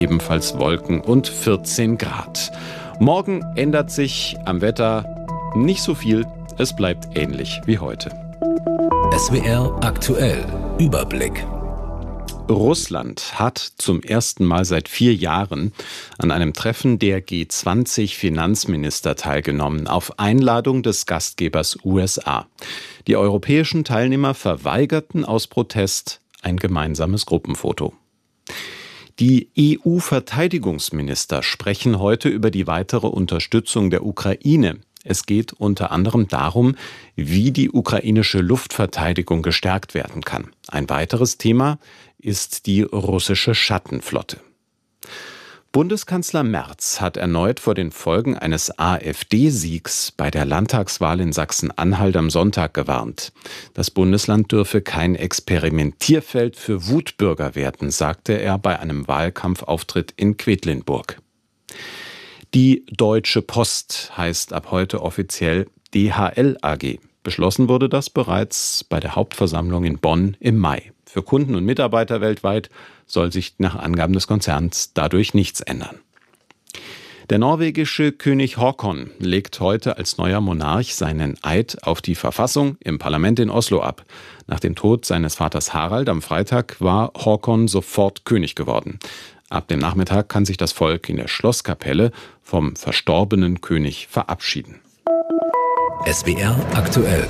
ebenfalls Wolken und 14 Grad. Morgen ändert sich am Wetter nicht so viel. Es bleibt ähnlich wie heute. SWR aktuell. Überblick. Russland hat zum ersten Mal seit 4 Jahren an einem Treffen der G20-Finanzminister teilgenommen, auf Einladung des Gastgebers USA. Die europäischen Teilnehmer verweigerten aus Protest ein gemeinsames Gruppenfoto. Die EU-Verteidigungsminister sprechen heute über die weitere Unterstützung der Ukraine. Es geht unter anderem darum, wie die ukrainische Luftverteidigung gestärkt werden kann. Ein weiteres Thema ist die russische Schattenflotte. Bundeskanzler Merz hat erneut vor den Folgen eines AfD-Siegs bei der Landtagswahl in Sachsen-Anhalt am Sonntag gewarnt. Das Bundesland dürfe kein Experimentierfeld für Wutbürger werden, sagte er bei einem Wahlkampfauftritt in Quedlinburg. Die Deutsche Post heißt ab heute offiziell DHL AG. Beschlossen wurde das bereits bei der Hauptversammlung in Bonn im Mai. Für Kunden und Mitarbeiter weltweit soll sich nach Angaben des Konzerns dadurch nichts ändern. Der norwegische König Haakon legt heute als neuer Monarch seinen Eid auf die Verfassung im Parlament in Oslo ab. Nach dem Tod seines Vaters Harald am Freitag war Haakon sofort König geworden. Ab dem Nachmittag kann sich das Volk in der Schlosskapelle vom verstorbenen König verabschieden. SWR aktuell.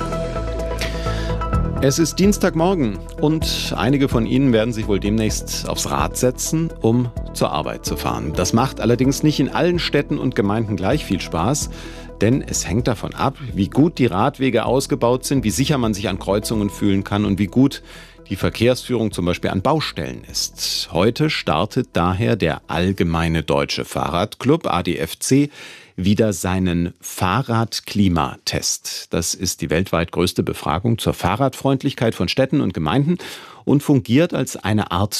Es ist Dienstagmorgen und einige von Ihnen werden sich wohl demnächst aufs Rad setzen, um zur Arbeit zu fahren. Das macht allerdings nicht in allen Städten und Gemeinden gleich viel Spaß, denn es hängt davon ab, wie gut die Radwege ausgebaut sind, wie sicher man sich an Kreuzungen fühlen kann und wie gut die Verkehrsführung zum Beispiel an Baustellen ist. Heute startet daher der Allgemeine Deutsche Fahrradclub ADFC wieder seinen Fahrradklimatest. Das ist die weltweit größte Befragung zur Fahrradfreundlichkeit von Städten und Gemeinden und fungiert als eine Art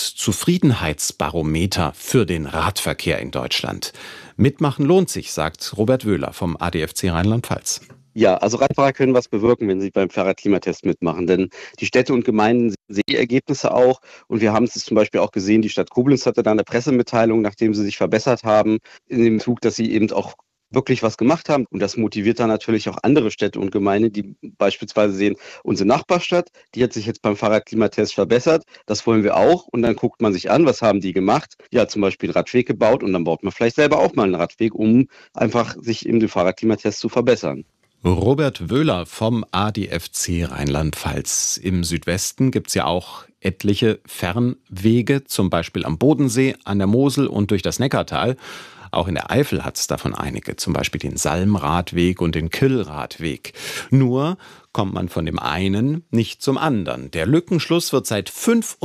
Zufriedenheitsbarometer für den Radverkehr in Deutschland. Mitmachen lohnt sich, sagt Robert Wöhler vom ADFC Rheinland-Pfalz. Ja, also Radfahrer können was bewirken, wenn sie beim Fahrradklimatest mitmachen, denn die Städte und Gemeinden sehen die Ergebnisse auch und wir haben es zum Beispiel auch gesehen, die Stadt Koblenz hatte da eine Pressemitteilung, nachdem sie sich verbessert haben, in dem Zug, dass sie eben auch wirklich was gemacht haben. Und das motiviert dann natürlich auch andere Städte und Gemeinden, die beispielsweise sehen, unsere Nachbarstadt, die hat sich jetzt beim Fahrradklimatest verbessert. Das wollen wir auch. Und dann guckt man sich an, was haben die gemacht? Ja, zum Beispiel einen Radweg gebaut und dann baut man vielleicht selber auch mal einen Radweg, um einfach sich im Fahrradklimatest zu verbessern. Robert Wöhler vom ADFC Rheinland-Pfalz. Im Südwesten gibt es ja auch etliche Fernwege, zum Beispiel am Bodensee, an der Mosel und durch das Neckartal. Auch in der Eifel hat es davon einige, zum Beispiel den Salmradweg und den Kyllradweg. Nur kommt man von dem einen nicht zum anderen. Der Lückenschluss wird seit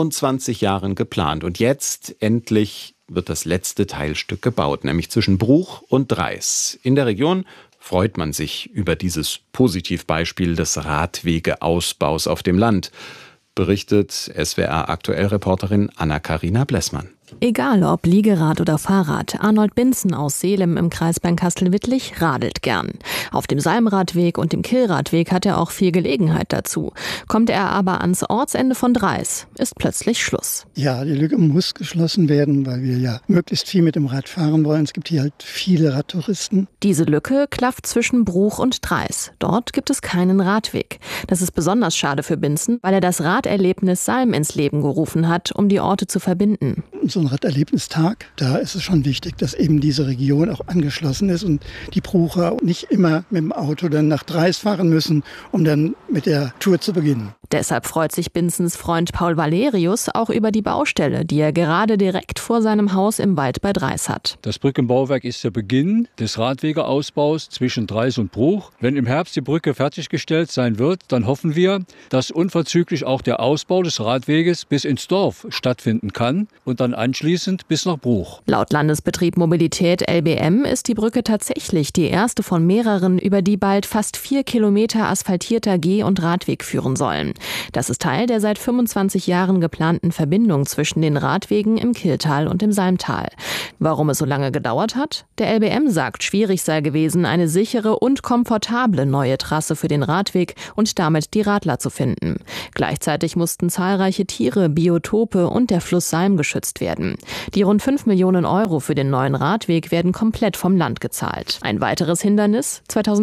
25 Jahren geplant und jetzt endlich wird das letzte Teilstück gebaut, nämlich zwischen Bruch und Dreis. In der Region freut man sich über dieses Positivbeispiel des Radwegeausbaus auf dem Land, berichtet SWR-Aktuell-Reporterin Anna-Karina Blessmann. Egal ob Liegerad oder Fahrrad, Arnold Binzen aus Seelem im Kreis Bernkassel-Wittlich radelt gern. Auf dem Salmradweg und dem Kyllradweg hat er auch viel Gelegenheit dazu. Kommt er aber ans Ortsende von Dreis, ist plötzlich Schluss. Ja, die Lücke muss geschlossen werden, weil wir ja möglichst viel mit dem Rad fahren wollen. Es gibt hier halt viele Radtouristen. Diese Lücke klafft zwischen Bruch und Dreis. Dort gibt es keinen Radweg. Das ist besonders schade für Binzen, weil er das Raderlebnis Salm ins Leben gerufen hat, um die Orte zu verbinden. So ein Raderlebnistag, da ist es schon wichtig, dass eben diese Region auch angeschlossen ist und die Brucher nicht immer mit dem Auto dann nach Dreis fahren müssen, um dann mit der Tour zu beginnen. Deshalb freut sich Binzens Freund Paul Valerius auch über die Baustelle, die er gerade direkt vor seinem Haus im Wald bei Dreis hat. Das Brückenbauwerk ist der Beginn des Radwegeausbaus zwischen Dreis und Bruch. Wenn im Herbst die Brücke fertiggestellt sein wird, dann hoffen wir, dass unverzüglich auch der Ausbau des Radweges bis ins Dorf stattfinden kann und dann anschließend bis nach Bruch. Laut Landesbetrieb Mobilität LBM ist die Brücke tatsächlich die erste von mehreren, über die bald fast 4 Kilometer asphaltierter Geh- und Radweg führen sollen. Das ist Teil der seit 25 Jahren geplanten Verbindung zwischen den Radwegen im Kylltal und im Salmtal. Warum es so lange gedauert hat? Der LBM sagt, schwierig sei gewesen, eine sichere und komfortable neue Trasse für den Radweg und damit die Radler zu finden. Gleichzeitig mussten zahlreiche Tiere, Biotope und der Fluss Salm geschützt werden. Die rund 5 Millionen Euro für den neuen Radweg werden komplett vom Land gezahlt. Ein weiteres Hindernis: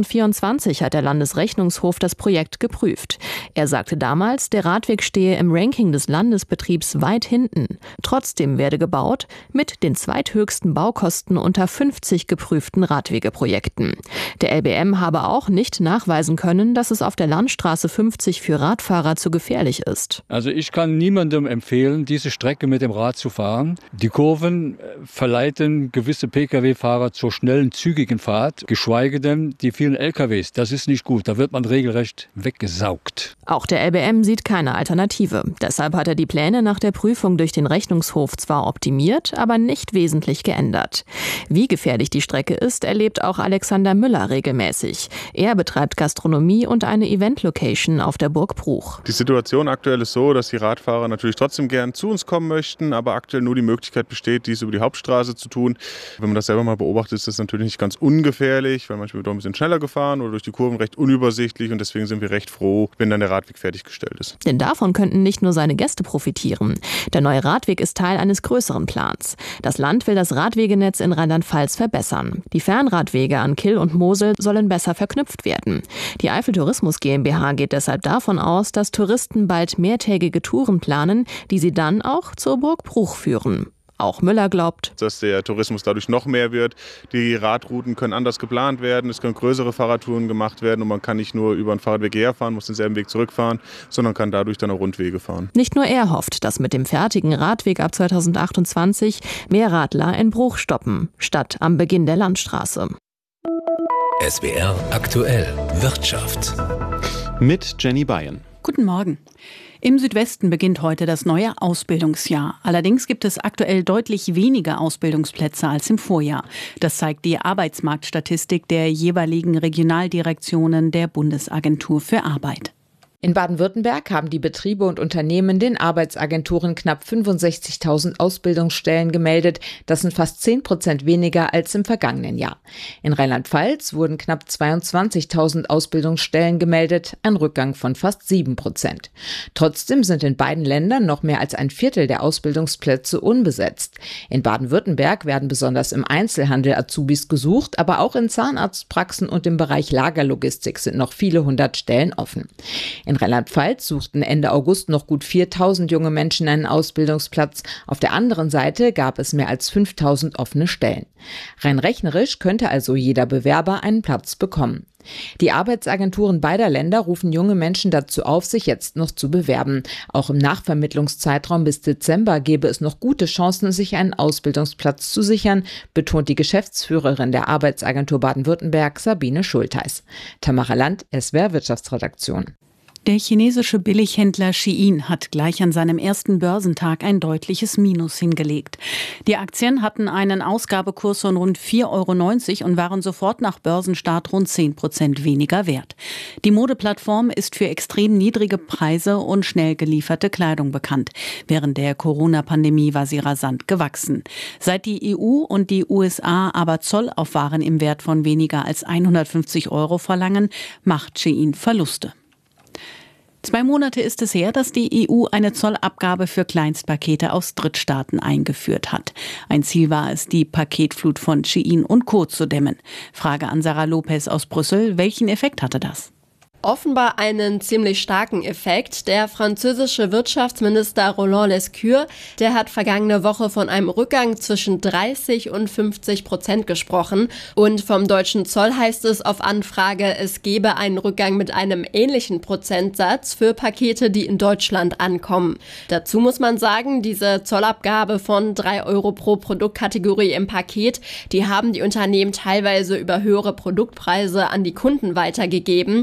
2024 hat der Landesrechnungshof das Projekt geprüft. Er sagte damals, der Radweg stehe im Ranking des Landesbetriebs weit hinten. Trotzdem werde gebaut, mit den zweithöchsten Baukosten unter 50 geprüften Radwegeprojekten. Der LBM habe auch nicht nachweisen können, dass es auf der Landstraße 50 für Radfahrer zu gefährlich ist. Also ich kann niemandem empfehlen, diese Strecke mit dem Rad zu fahren. Die Kurven verleiten gewisse Pkw-Fahrer zur schnellen, zügigen Fahrt, geschweige denn die vielen LKWs. Das ist nicht gut, da wird man regelrecht weggesaugt. Auch der LBM sieht keine Alternative. Deshalb hat er die Pläne nach der Prüfung durch den Rechnungshof zwar optimiert, aber nicht wesentlich geändert. Wie gefährlich die Strecke ist, erlebt auch Alexander Müller regelmäßig. Er betreibt Gastronomie und eine Event-Location auf der Burg Bruch. Die Situation aktuell ist so, dass die Radfahrer natürlich trotzdem gern zu uns kommen möchten, aber aktuell nur die Möglichkeit besteht, dies über die Hauptstraße zu tun. Wenn man das selber mal beobachtet, ist das natürlich nicht ganz ungefährlich, weil manchmal wird auch ein bisschen schneller gefahren oder durch die Kurven recht unübersichtlich, und deswegen sind wir recht froh, wenn dann der Radweg fertiggestellt ist. Denn davon könnten nicht nur seine Gäste profitieren. Der neue Radweg ist Teil eines größeren Plans. Das Land will das Radwegenetz in Rheinland-Pfalz verbessern. Die Fernradwege an Kyll und Mosel sollen besser verknüpft werden. Die Eifel Tourismus GmbH geht deshalb davon aus, dass Touristen bald mehrtägige Touren planen, die sie dann auch zur Burg Bruch führen. Auch Müller glaubt, dass der Tourismus dadurch noch mehr wird. Die Radrouten können anders geplant werden, es können größere Fahrradtouren gemacht werden und man kann nicht nur über einen Fahrradweg herfahren, muss denselben Weg zurückfahren, sondern kann dadurch dann auch Rundwege fahren. Nicht nur er hofft, dass mit dem fertigen Radweg ab 2028 mehr Radler in Bruch stoppen, statt am Beginn der Landstraße. SWR aktuell Wirtschaft. Mit Jenny Bayen. Guten Morgen. Im Südwesten beginnt heute das neue Ausbildungsjahr. Allerdings gibt es aktuell deutlich weniger Ausbildungsplätze als im Vorjahr. Das zeigt die Arbeitsmarktstatistik der jeweiligen Regionaldirektionen der Bundesagentur für Arbeit. In Baden-Württemberg haben die Betriebe und Unternehmen den Arbeitsagenturen knapp 65.000 Ausbildungsstellen gemeldet. Das sind fast 10% weniger als im vergangenen Jahr. In Rheinland-Pfalz wurden knapp 22.000 Ausbildungsstellen gemeldet, ein Rückgang von fast 7%. Trotzdem sind in beiden Ländern noch mehr als ein Viertel der Ausbildungsplätze unbesetzt. In Baden-Württemberg werden besonders im Einzelhandel Azubis gesucht, aber auch in Zahnarztpraxen und im Bereich Lagerlogistik sind noch viele hundert Stellen offen. In Rheinland-Pfalz suchten Ende August noch gut 4.000 junge Menschen einen Ausbildungsplatz. Auf der anderen Seite gab es mehr als 5.000 offene Stellen. Rein rechnerisch könnte also jeder Bewerber einen Platz bekommen. Die Arbeitsagenturen beider Länder rufen junge Menschen dazu auf, sich jetzt noch zu bewerben. Auch im Nachvermittlungszeitraum bis Dezember gäbe es noch gute Chancen, sich einen Ausbildungsplatz zu sichern, betont die Geschäftsführerin der Arbeitsagentur Baden-Württemberg, Sabine Schultheis. Tamara Land, SWR Wirtschaftsredaktion. Der chinesische Billighändler Shein hat gleich an seinem ersten Börsentag ein deutliches Minus hingelegt. Die Aktien hatten einen Ausgabekurs von rund 4,90 € und waren sofort nach Börsenstart rund 10% weniger wert. Die Modeplattform ist für extrem niedrige Preise und schnell gelieferte Kleidung bekannt. Während der Corona-Pandemie war sie rasant gewachsen. Seit die EU und die USA aber Zoll auf Waren im Wert von weniger als 150 € verlangen, macht Shein Verluste. 2 Monate ist es her, dass die EU eine Zollabgabe für Kleinstpakete aus Drittstaaten eingeführt hat. Ein Ziel war es, die Paketflut von Shein und Co. zu dämmen. Frage an Sarah Lopez aus Brüssel. Welchen Effekt hatte das? Offenbar einen ziemlich starken Effekt. Der französische Wirtschaftsminister Roland Lescure, der hat vergangene Woche von einem Rückgang zwischen 30% und 50% gesprochen. Und vom deutschen Zoll heißt es auf Anfrage, es gebe einen Rückgang mit einem ähnlichen Prozentsatz für Pakete, die in Deutschland ankommen. Dazu muss man sagen, diese Zollabgabe von 3 € pro Produktkategorie im Paket, die haben die Unternehmen teilweise über höhere Produktpreise an die Kunden weitergegeben. Das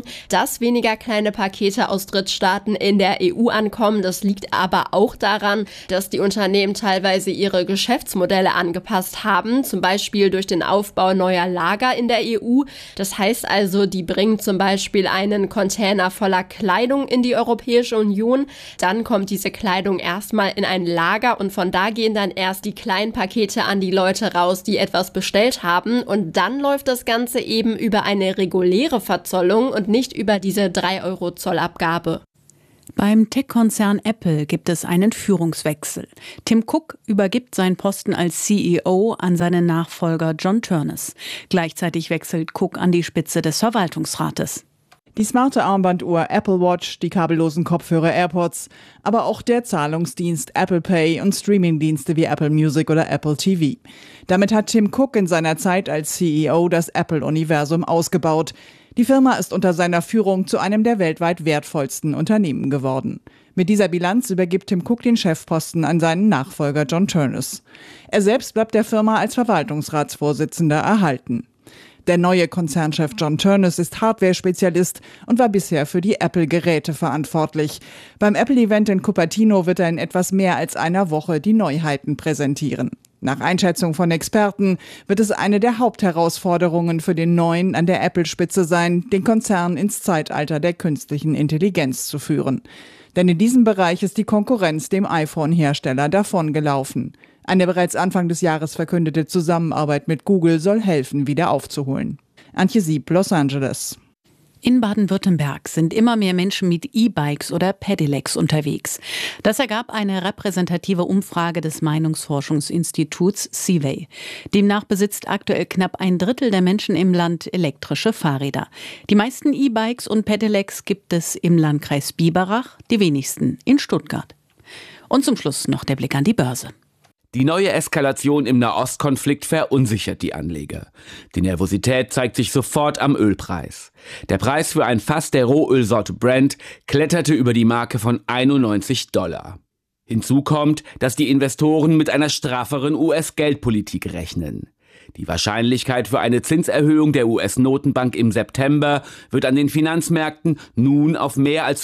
dass weniger kleine Pakete aus Drittstaaten in der EU ankommen. Das liegt aber auch daran, dass die Unternehmen teilweise ihre Geschäftsmodelle angepasst haben, zum Beispiel durch den Aufbau neuer Lager in der EU. Das heißt also, die bringen zum Beispiel einen Container voller Kleidung in die Europäische Union. Dann kommt diese Kleidung erstmal in ein Lager und von da gehen dann erst die kleinen Pakete an die Leute raus, die etwas bestellt haben. Und dann läuft das Ganze eben über eine reguläre Verzollung und nicht über diese 3 € Zollabgabe. Beim Tech-Konzern Apple gibt es einen Führungswechsel. Tim Cook übergibt seinen Posten als CEO an seinen Nachfolger John Ternus. Gleichzeitig wechselt Cook an die Spitze des Verwaltungsrates. Die smarte Armbanduhr Apple Watch, die kabellosen Kopfhörer AirPods, aber auch der Zahlungsdienst Apple Pay und Streamingdienste wie Apple Music oder Apple TV. Damit hat Tim Cook in seiner Zeit als CEO das Apple-Universum ausgebaut. Die Firma ist unter seiner Führung zu einem der weltweit wertvollsten Unternehmen geworden. Mit dieser Bilanz übergibt Tim Cook den Chefposten an seinen Nachfolger John Ternus. Er selbst bleibt der Firma als Verwaltungsratsvorsitzender erhalten. Der neue Konzernchef John Ternus ist Hardware-Spezialist und war bisher für die Apple-Geräte verantwortlich. Beim Apple-Event in Cupertino wird er in etwas mehr als einer Woche die Neuheiten präsentieren. Nach Einschätzung von Experten wird es eine der Hauptherausforderungen für den Neuen an der Apple-Spitze sein, den Konzern ins Zeitalter der künstlichen Intelligenz zu führen. Denn in diesem Bereich ist die Konkurrenz dem iPhone-Hersteller davongelaufen. Eine bereits Anfang des Jahres verkündete Zusammenarbeit mit Google soll helfen, wieder aufzuholen. Antje Sieb, Los Angeles. In Baden-Württemberg sind immer mehr Menschen mit E-Bikes oder Pedelecs unterwegs. Das ergab eine repräsentative Umfrage des Meinungsforschungsinstituts CIVEY. Demnach besitzt aktuell knapp 1/3 der Menschen im Land elektrische Fahrräder. Die meisten E-Bikes und Pedelecs gibt es im Landkreis Biberach, die wenigsten in Stuttgart. Und zum Schluss noch der Blick an die Börse. Die neue Eskalation im Nahostkonflikt verunsichert die Anleger. Die Nervosität zeigt sich sofort am Ölpreis. Der Preis für ein Fass der Rohölsorte Brent kletterte über die Marke von $91. Hinzu kommt, dass die Investoren mit einer strafferen US-Geldpolitik rechnen. Die Wahrscheinlichkeit für eine Zinserhöhung der US-Notenbank im September wird an den Finanzmärkten nun auf mehr als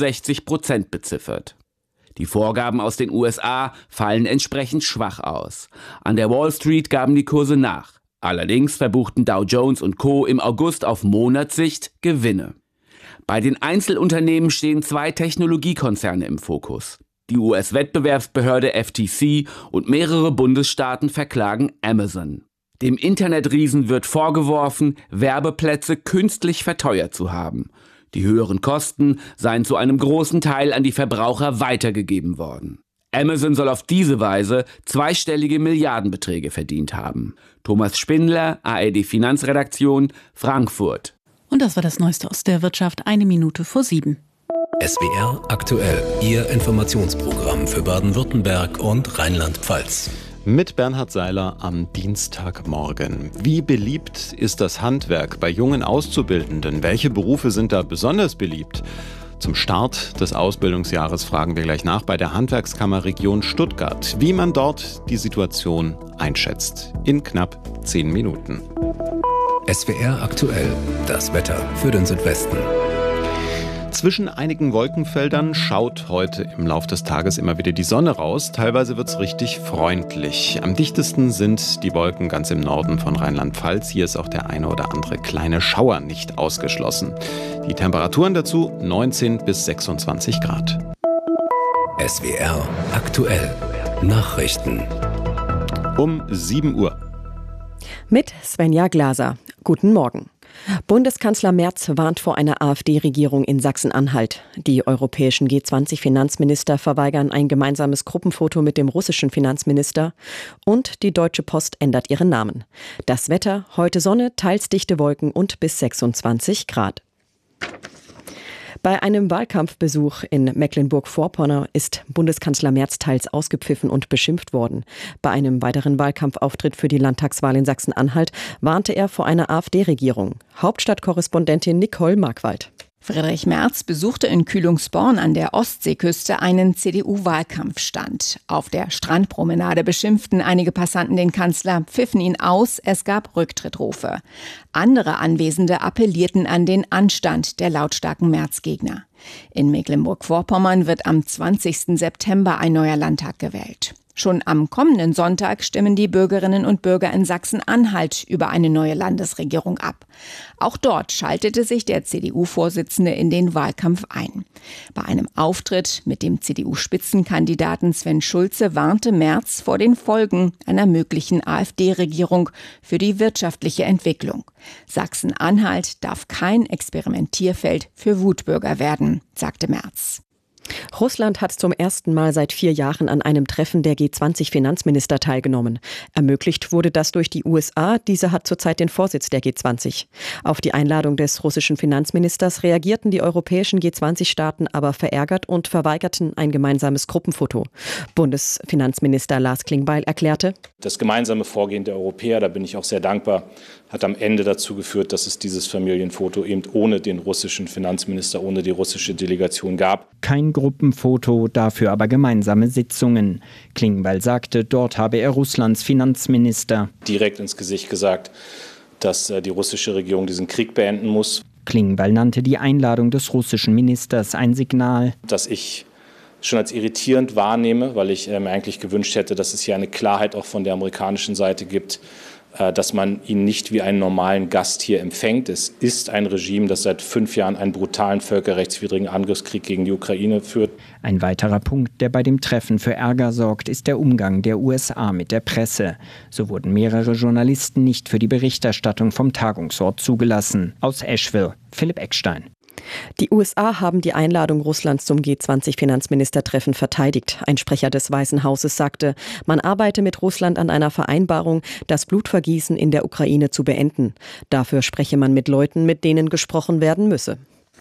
65% beziffert. Die Vorgaben aus den USA fallen entsprechend schwach aus. An der Wall Street gaben die Kurse nach. Allerdings verbuchten Dow Jones und Co. im August auf Monatssicht Gewinne. Bei den Einzelunternehmen stehen 2 Technologiekonzerne im Fokus. Die US-Wettbewerbsbehörde FTC und mehrere Bundesstaaten verklagen Amazon. Dem Internetriesen wird vorgeworfen, Werbeplätze künstlich verteuert zu haben. Die höheren Kosten seien zu einem großen Teil an die Verbraucher weitergegeben worden. Amazon soll auf diese Weise zweistellige Milliardenbeträge verdient haben. Thomas Spindler, ARD Finanzredaktion, Frankfurt. Und das war das Neueste aus der Wirtschaft, 6:01. SWR aktuell, Ihr Informationsprogramm für Baden-Württemberg und Rheinland-Pfalz. Mit Bernhard Seiler am Dienstagmorgen. Wie beliebt ist das Handwerk bei jungen Auszubildenden? Welche Berufe sind da besonders beliebt? Zum Start des Ausbildungsjahres fragen wir gleich nach bei der Handwerkskammer Region Stuttgart, wie man dort die Situation einschätzt. In knapp 10 Minuten. SWR aktuell, das Wetter für den Südwesten. Zwischen einigen Wolkenfeldern schaut heute im Laufe des Tages immer wieder die Sonne raus. Teilweise wird es richtig freundlich. Am dichtesten sind die Wolken ganz im Norden von Rheinland-Pfalz. Hier ist auch der eine oder andere kleine Schauer nicht ausgeschlossen. Die Temperaturen dazu 19 bis 26 Grad. SWR aktuell, Nachrichten. Um 7 Uhr. Mit Svenja Glaser. Guten Morgen. Bundeskanzler Merz warnt vor einer AfD-Regierung in Sachsen-Anhalt. Die europäischen G20-Finanzminister verweigern ein gemeinsames Gruppenfoto mit dem russischen Finanzminister. Und die Deutsche Post ändert ihren Namen. Das Wetter, heute Sonne, teils dichte Wolken und bis 26 Grad. Bei einem Wahlkampfbesuch in Mecklenburg-Vorpommern ist Bundeskanzler Merz teils ausgepfiffen und beschimpft worden. Bei einem weiteren Wahlkampfauftritt für die Landtagswahl in Sachsen-Anhalt warnte er vor einer AfD-Regierung. Hauptstadtkorrespondentin Nicole Markwald. Friedrich Merz besuchte in Kühlungsborn an der Ostseeküste einen CDU-Wahlkampfstand. Auf der Strandpromenade beschimpften einige Passanten den Kanzler, pfiffen ihn aus, es gab Rücktrittrufe. Andere Anwesende appellierten an den Anstand der lautstarken Merz-Gegner. In Mecklenburg-Vorpommern wird am 20. September ein neuer Landtag gewählt. Schon am kommenden Sonntag stimmen die Bürgerinnen und Bürger in Sachsen-Anhalt über eine neue Landesregierung ab. Auch dort schaltete sich der CDU-Vorsitzende in den Wahlkampf ein. Bei einem Auftritt mit dem CDU-Spitzenkandidaten Sven Schulze warnte Merz vor den Folgen einer möglichen AfD-Regierung für die wirtschaftliche Entwicklung. Sachsen-Anhalt darf kein Experimentierfeld für Wutbürger werden, sagte Merz. Russland hat zum ersten Mal seit 4 Jahren an einem Treffen der G20-Finanzminister teilgenommen. Ermöglicht wurde das durch die USA. Diese hat zurzeit den Vorsitz der G20. Auf die Einladung des russischen Finanzministers reagierten die europäischen G20-Staaten aber verärgert und verweigerten ein gemeinsames Gruppenfoto. Bundesfinanzminister Lars Klingbeil erklärte: Das gemeinsame Vorgehen der Europäer, da bin ich auch sehr dankbar, hat am Ende dazu geführt, dass es dieses Familienfoto eben ohne den russischen Finanzminister, ohne die russische Delegation gab. Kein Gruppenfoto, dafür aber gemeinsame Sitzungen. Klingbeil sagte, dort habe er Russlands Finanzminister direkt ins Gesicht gesagt, dass die russische Regierung diesen Krieg beenden muss. Klingbeil nannte die Einladung des russischen Ministers ein Signal, das ich schon als irritierend wahrnehme, weil ich mir eigentlich gewünscht hätte, dass es hier eine Klarheit auch von der amerikanischen Seite gibt, dass man ihn nicht wie einen normalen Gast hier empfängt. Es ist ein Regime, das seit 5 Jahren einen brutalen völkerrechtswidrigen Angriffskrieg gegen die Ukraine führt. Ein weiterer Punkt, der bei dem Treffen für Ärger sorgt, ist der Umgang der USA mit der Presse. So wurden mehrere Journalisten nicht für die Berichterstattung vom Tagungsort zugelassen. Aus Asheville, Philipp Eckstein. Die USA haben die Einladung Russlands zum G20-Finanzministertreffen verteidigt. Ein Sprecher des Weißen Hauses sagte, man arbeite mit Russland an einer Vereinbarung, das Blutvergießen in der Ukraine zu beenden. Dafür spreche man mit Leuten, mit denen gesprochen werden müsse.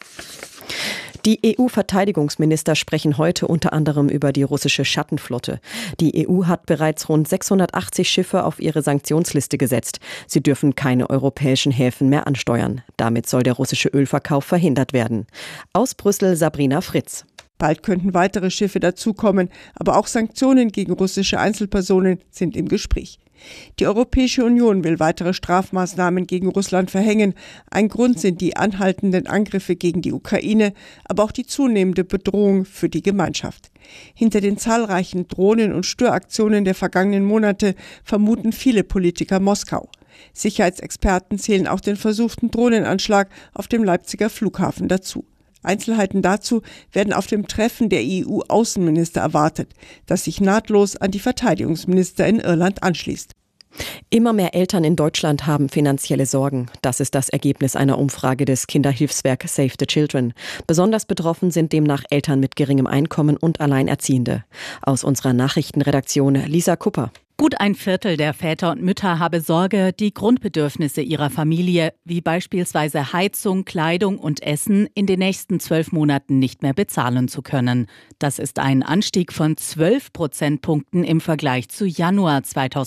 Die EU-Verteidigungsminister sprechen heute unter anderem über die russische Schattenflotte. Die EU hat bereits rund 680 Schiffe auf ihre Sanktionsliste gesetzt. Sie dürfen keine europäischen Häfen mehr ansteuern. Damit soll der russische Ölverkauf verhindert werden. Aus Brüssel Sabrina Fritz. Bald könnten weitere Schiffe dazukommen, aber auch Sanktionen gegen russische Einzelpersonen sind im Gespräch. Die Europäische Union will weitere Strafmaßnahmen gegen Russland verhängen. Ein Grund sind die anhaltenden Angriffe gegen die Ukraine, aber auch die zunehmende Bedrohung für die Gemeinschaft. Hinter den zahlreichen Drohnen- und Störaktionen der vergangenen Monate vermuten viele Politiker Moskau. Sicherheitsexperten zählen auch den versuchten Drohnenanschlag auf dem Leipziger Flughafen dazu. Einzelheiten dazu werden auf dem Treffen der EU-Außenminister erwartet, das sich nahtlos an die Verteidigungsminister in Irland anschließt. Immer mehr Eltern in Deutschland haben finanzielle Sorgen. Das ist das Ergebnis einer Umfrage des Kinderhilfswerks Save the Children. Besonders betroffen sind demnach Eltern mit geringem Einkommen und Alleinerziehende. Aus unserer Nachrichtenredaktion Lisa Kupper. Gut ein Viertel der Väter und Mütter habe Sorge, die Grundbedürfnisse ihrer Familie, wie beispielsweise Heizung, Kleidung und Essen, in den nächsten 12 Monaten nicht mehr bezahlen zu können. Das ist ein Anstieg von 12 Prozentpunkten im Vergleich zu Januar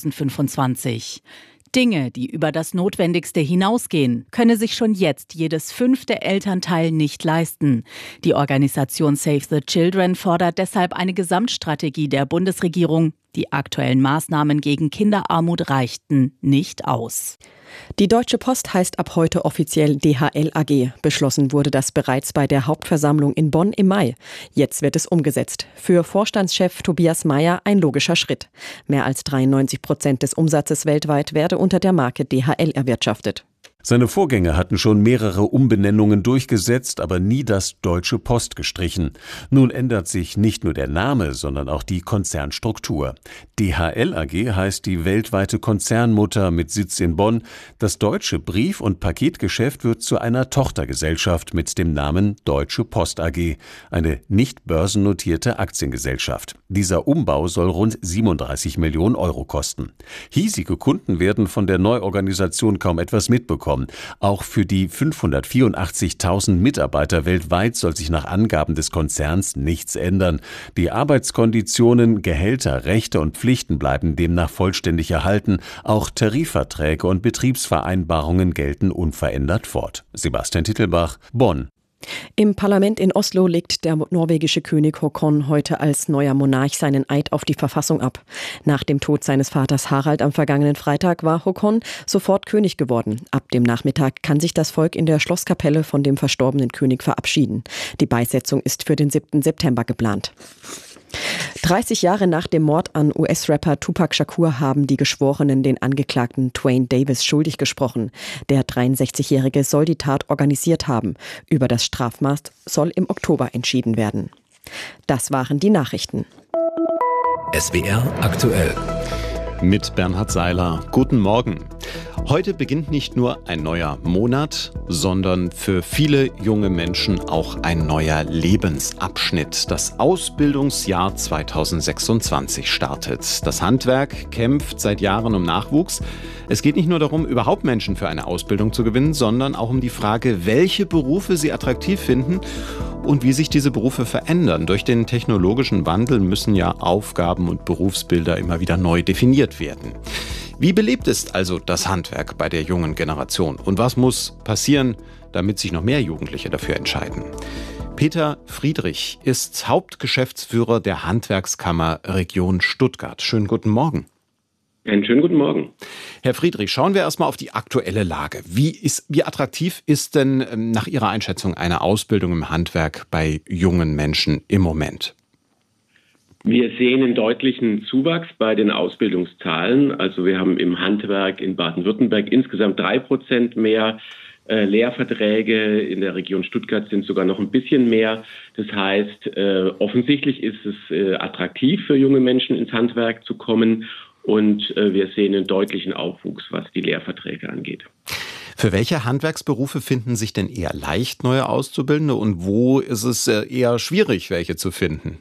2025. Dinge, die über das Notwendigste hinausgehen, könne sich schon jetzt jedes 5. Elternteil nicht leisten. Die Organisation Save the Children fordert deshalb eine Gesamtstrategie der Bundesregierung. Die aktuellen Maßnahmen gegen Kinderarmut reichten nicht aus. Die Deutsche Post heißt ab heute offiziell DHL AG. Beschlossen wurde das bereits bei der Hauptversammlung in Bonn im Mai. Jetzt wird es umgesetzt. Für Vorstandschef Tobias Meyer ein logischer Schritt. Mehr als 93% des Umsatzes weltweit werde unter der Marke DHL erwirtschaftet. Seine Vorgänger hatten schon mehrere Umbenennungen durchgesetzt, aber nie das Deutsche Post gestrichen. Nun ändert sich nicht nur der Name, sondern auch die Konzernstruktur. DHL AG heißt die weltweite Konzernmutter mit Sitz in Bonn. Das deutsche Brief- und Paketgeschäft wird zu einer Tochtergesellschaft mit dem Namen Deutsche Post AG, eine nicht börsennotierte Aktiengesellschaft. Dieser Umbau soll rund 37 Millionen Euro kosten. Hiesige Kunden werden von der Neuorganisation kaum etwas mitbekommen. Auch für die 584.000 Mitarbeiter weltweit soll sich nach Angaben des Konzerns nichts ändern. Die Arbeitskonditionen, Gehälter, Rechte und Pflichten bleiben demnach vollständig erhalten. Auch Tarifverträge und Betriebsvereinbarungen gelten unverändert fort. Sebastian Tittelbach, Bonn. Im Parlament in Oslo legt der norwegische König Håkon heute als neuer Monarch seinen Eid auf die Verfassung ab. Nach dem Tod seines Vaters Harald am vergangenen Freitag war Håkon sofort König geworden. Ab dem Nachmittag kann sich das Volk in der Schlosskapelle von dem verstorbenen König verabschieden. Die Beisetzung ist für den 7. September geplant. 30 Jahre nach dem Mord an US-Rapper Tupac Shakur haben die Geschworenen den Angeklagten Duane Davis schuldig gesprochen. Der 63-Jährige soll die Tat organisiert haben. Über das Strafmaß soll im Oktober entschieden werden. Das waren die Nachrichten. SWR aktuell. Mit Bernhard Seiler. Guten Morgen. Heute beginnt nicht nur ein neuer Monat, sondern für viele junge Menschen auch ein neuer Lebensabschnitt. Das Ausbildungsjahr 2026 startet. Das Handwerk kämpft seit Jahren um Nachwuchs. Es geht nicht nur darum, überhaupt Menschen für eine Ausbildung zu gewinnen, sondern auch um die Frage, welche Berufe sie attraktiv finden und wie sich diese Berufe verändern. Durch den technologischen Wandel müssen ja Aufgaben und Berufsbilder immer wieder neu definiert werden. Wie belebt ist also das Handwerk bei der jungen Generation? Und was muss passieren, damit sich noch mehr Jugendliche dafür entscheiden? Peter Friedrich ist Hauptgeschäftsführer der Handwerkskammer Region Stuttgart. Schönen guten Morgen. Einen schönen guten Morgen. Herr Friedrich, schauen wir erstmal auf die aktuelle Lage. Wie attraktiv ist denn nach Ihrer Einschätzung eine Ausbildung im Handwerk bei jungen Menschen im Moment? Wir sehen einen deutlichen Zuwachs bei den Ausbildungszahlen. Also wir haben im Handwerk in Baden-Württemberg insgesamt 3% mehr Lehrverträge. In der Region Stuttgart sind sogar noch ein bisschen mehr. Das heißt, offensichtlich ist es attraktiv für junge Menschen ins Handwerk zu kommen. Und wir sehen einen deutlichen Aufwuchs, was die Lehrverträge angeht. Für welche Handwerksberufe finden sich denn eher leicht neue Auszubildende und wo ist es eher schwierig, welche zu finden?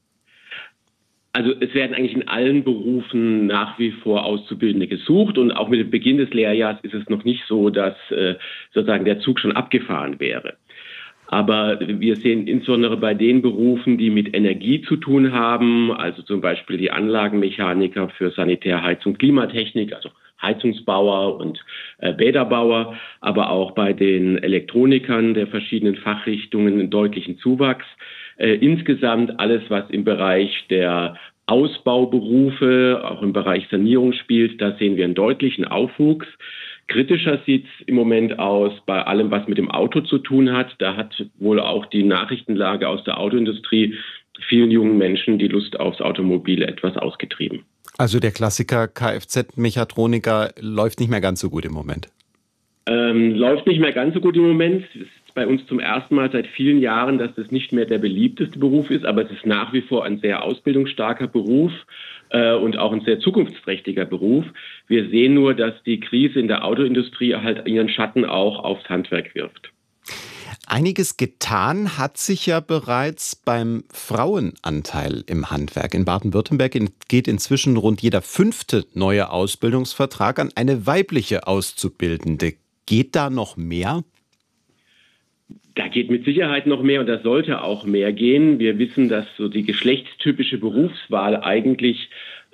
Also es werden eigentlich in allen Berufen nach wie vor Auszubildende gesucht und auch mit dem Beginn des Lehrjahres ist es noch nicht so, dass sozusagen der Zug schon abgefahren wäre. Aber wir sehen insbesondere bei den Berufen, die mit Energie zu tun haben, also zum Beispiel die Anlagenmechaniker für Sanitär, Heizung, Klimatechnik, also Heizungsbauer und Bäderbauer, aber auch bei den Elektronikern der verschiedenen Fachrichtungen einen deutlichen Zuwachs. Insgesamt alles, was im Bereich der Ausbauberufe, auch im Bereich Sanierung spielt, da sehen wir einen deutlichen Aufwuchs. Kritischer sieht es im Moment aus bei allem, was mit dem Auto zu tun hat. Da hat wohl auch die Nachrichtenlage aus der Autoindustrie vielen jungen Menschen die Lust aufs Automobile etwas ausgetrieben. Also der Klassiker Kfz-Mechatroniker läuft nicht mehr ganz so gut im Moment. Läuft nicht mehr ganz so gut im Moment. Es ist bei uns zum ersten Mal seit vielen Jahren, dass das nicht mehr der beliebteste Beruf ist, aber es ist nach wie vor ein sehr ausbildungsstarker Beruf und auch ein sehr zukunftsträchtiger Beruf. Wir sehen nur, dass die Krise in der Autoindustrie halt ihren Schatten auch aufs Handwerk wirft. Einiges getan hat sich ja bereits beim Frauenanteil im Handwerk. In Baden-Württemberg geht inzwischen rund jeder 5. neue Ausbildungsvertrag an eine weibliche Auszubildende. Geht da noch mehr? Da geht mit Sicherheit noch mehr und da sollte auch mehr gehen. Wir wissen, dass so die geschlechtstypische Berufswahl eigentlich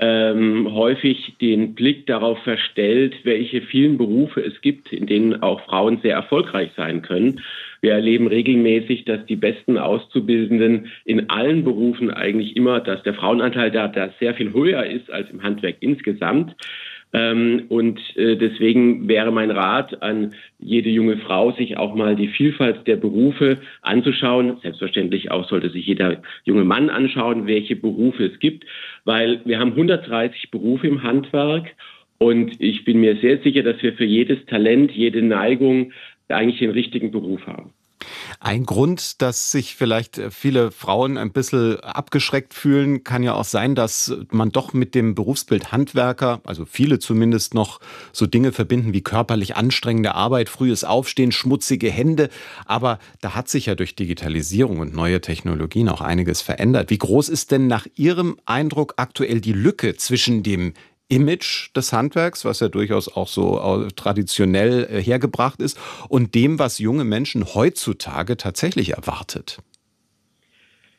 häufig den Blick darauf verstellt, welche vielen Berufe es gibt, in denen auch Frauen sehr erfolgreich sein können. Wir erleben regelmäßig, dass die besten Auszubildenden in allen Berufen eigentlich immer, dass der Frauenanteil da sehr viel höher ist als im Handwerk insgesamt. Und deswegen wäre mein Rat an jede junge Frau, sich auch mal die Vielfalt der Berufe anzuschauen. Selbstverständlich auch sollte sich jeder junge Mann anschauen, welche Berufe es gibt, weil wir haben 130 Berufe im Handwerk und ich bin mir sehr sicher, dass wir für jedes Talent, jede Neigung eigentlich den richtigen Beruf haben. Ein Grund, dass sich vielleicht viele Frauen ein bisschen abgeschreckt fühlen, kann ja auch sein, dass man doch mit dem Berufsbild Handwerker, also viele zumindest, noch so Dinge verbinden wie körperlich anstrengende Arbeit, frühes Aufstehen, schmutzige Hände. Aber da hat sich ja durch Digitalisierung und neue Technologien auch einiges verändert. Wie groß ist denn nach Ihrem Eindruck aktuell die Lücke zwischen dem Image des Handwerks, was ja durchaus auch so traditionell hergebracht ist, und dem, was junge Menschen heutzutage tatsächlich erwartet?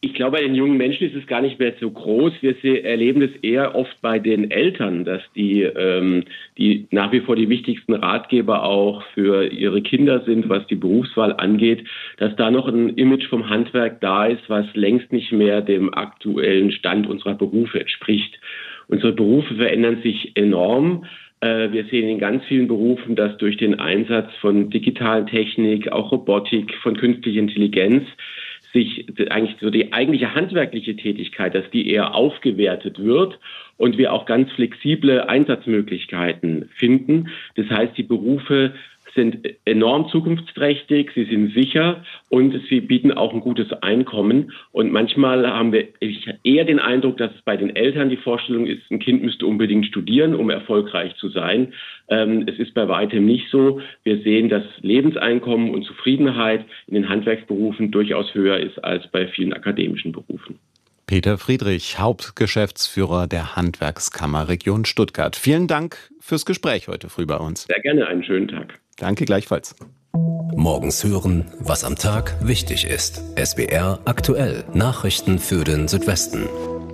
Ich glaube, bei den jungen Menschen ist es gar nicht mehr so groß. Wir erleben das eher oft bei den Eltern, dass die nach wie vor die wichtigsten Ratgeber auch für ihre Kinder sind, was die Berufswahl angeht, dass da noch ein Image vom Handwerk da ist, was längst nicht mehr dem aktuellen Stand unserer Berufe entspricht. Unsere Berufe verändern sich enorm. Wir sehen in ganz vielen Berufen, dass durch den Einsatz von digitalen Technik, auch Robotik, von künstlicher Intelligenz sich eigentlich so die eigentliche handwerkliche Tätigkeit, dass die eher aufgewertet wird und wir auch ganz flexible Einsatzmöglichkeiten finden. Das heißt, die Berufe sind enorm zukunftsträchtig, sie sind sicher und sie bieten auch ein gutes Einkommen. Und manchmal haben wir eher den Eindruck, dass es bei den Eltern die Vorstellung ist, ein Kind müsste unbedingt studieren, um erfolgreich zu sein. Es ist bei weitem nicht so. Wir sehen, dass Lebenseinkommen und Zufriedenheit in den Handwerksberufen durchaus höher ist als bei vielen akademischen Berufen. Peter Friedrich, Hauptgeschäftsführer der Handwerkskammer Region Stuttgart. Vielen Dank fürs Gespräch heute früh bei uns. Sehr gerne, einen schönen Tag. Danke gleichfalls. Morgens hören, was am Tag wichtig ist. SWR aktuell. Nachrichten für den Südwesten.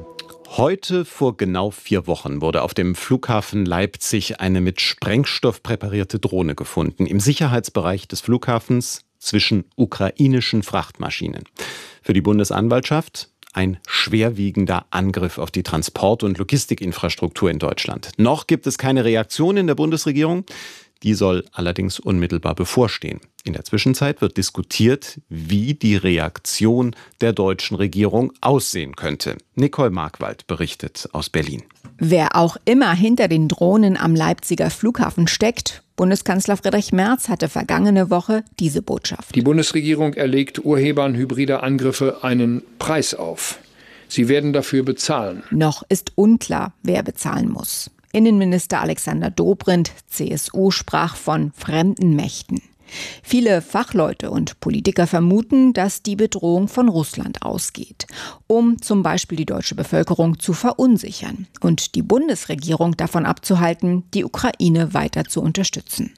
Heute vor genau 4 Wochen wurde auf dem Flughafen Leipzig eine mit Sprengstoff präparierte Drohne gefunden, im Sicherheitsbereich des Flughafens zwischen ukrainischen Frachtmaschinen. Für die Bundesanwaltschaft ein schwerwiegender Angriff auf die Transport- und Logistikinfrastruktur in Deutschland. Noch gibt es keine Reaktion in der Bundesregierung. Die soll allerdings unmittelbar bevorstehen. In der Zwischenzeit wird diskutiert, wie die Reaktion der deutschen Regierung aussehen könnte. Nicole Markwald berichtet aus Berlin. Wer auch immer hinter den Drohnen am Leipziger Flughafen steckt, Bundeskanzler Friedrich Merz hatte vergangene Woche diese Botschaft. Die Bundesregierung erlegt Urhebern hybrider Angriffe einen Preis auf. Sie werden dafür bezahlen. Noch ist unklar, wer bezahlen muss. Innenminister Alexander Dobrindt, CSU, sprach von fremden Mächten. Viele Fachleute und Politiker vermuten, dass die Bedrohung von Russland ausgeht, um zum Beispiel die deutsche Bevölkerung zu verunsichern und die Bundesregierung davon abzuhalten, die Ukraine weiter zu unterstützen.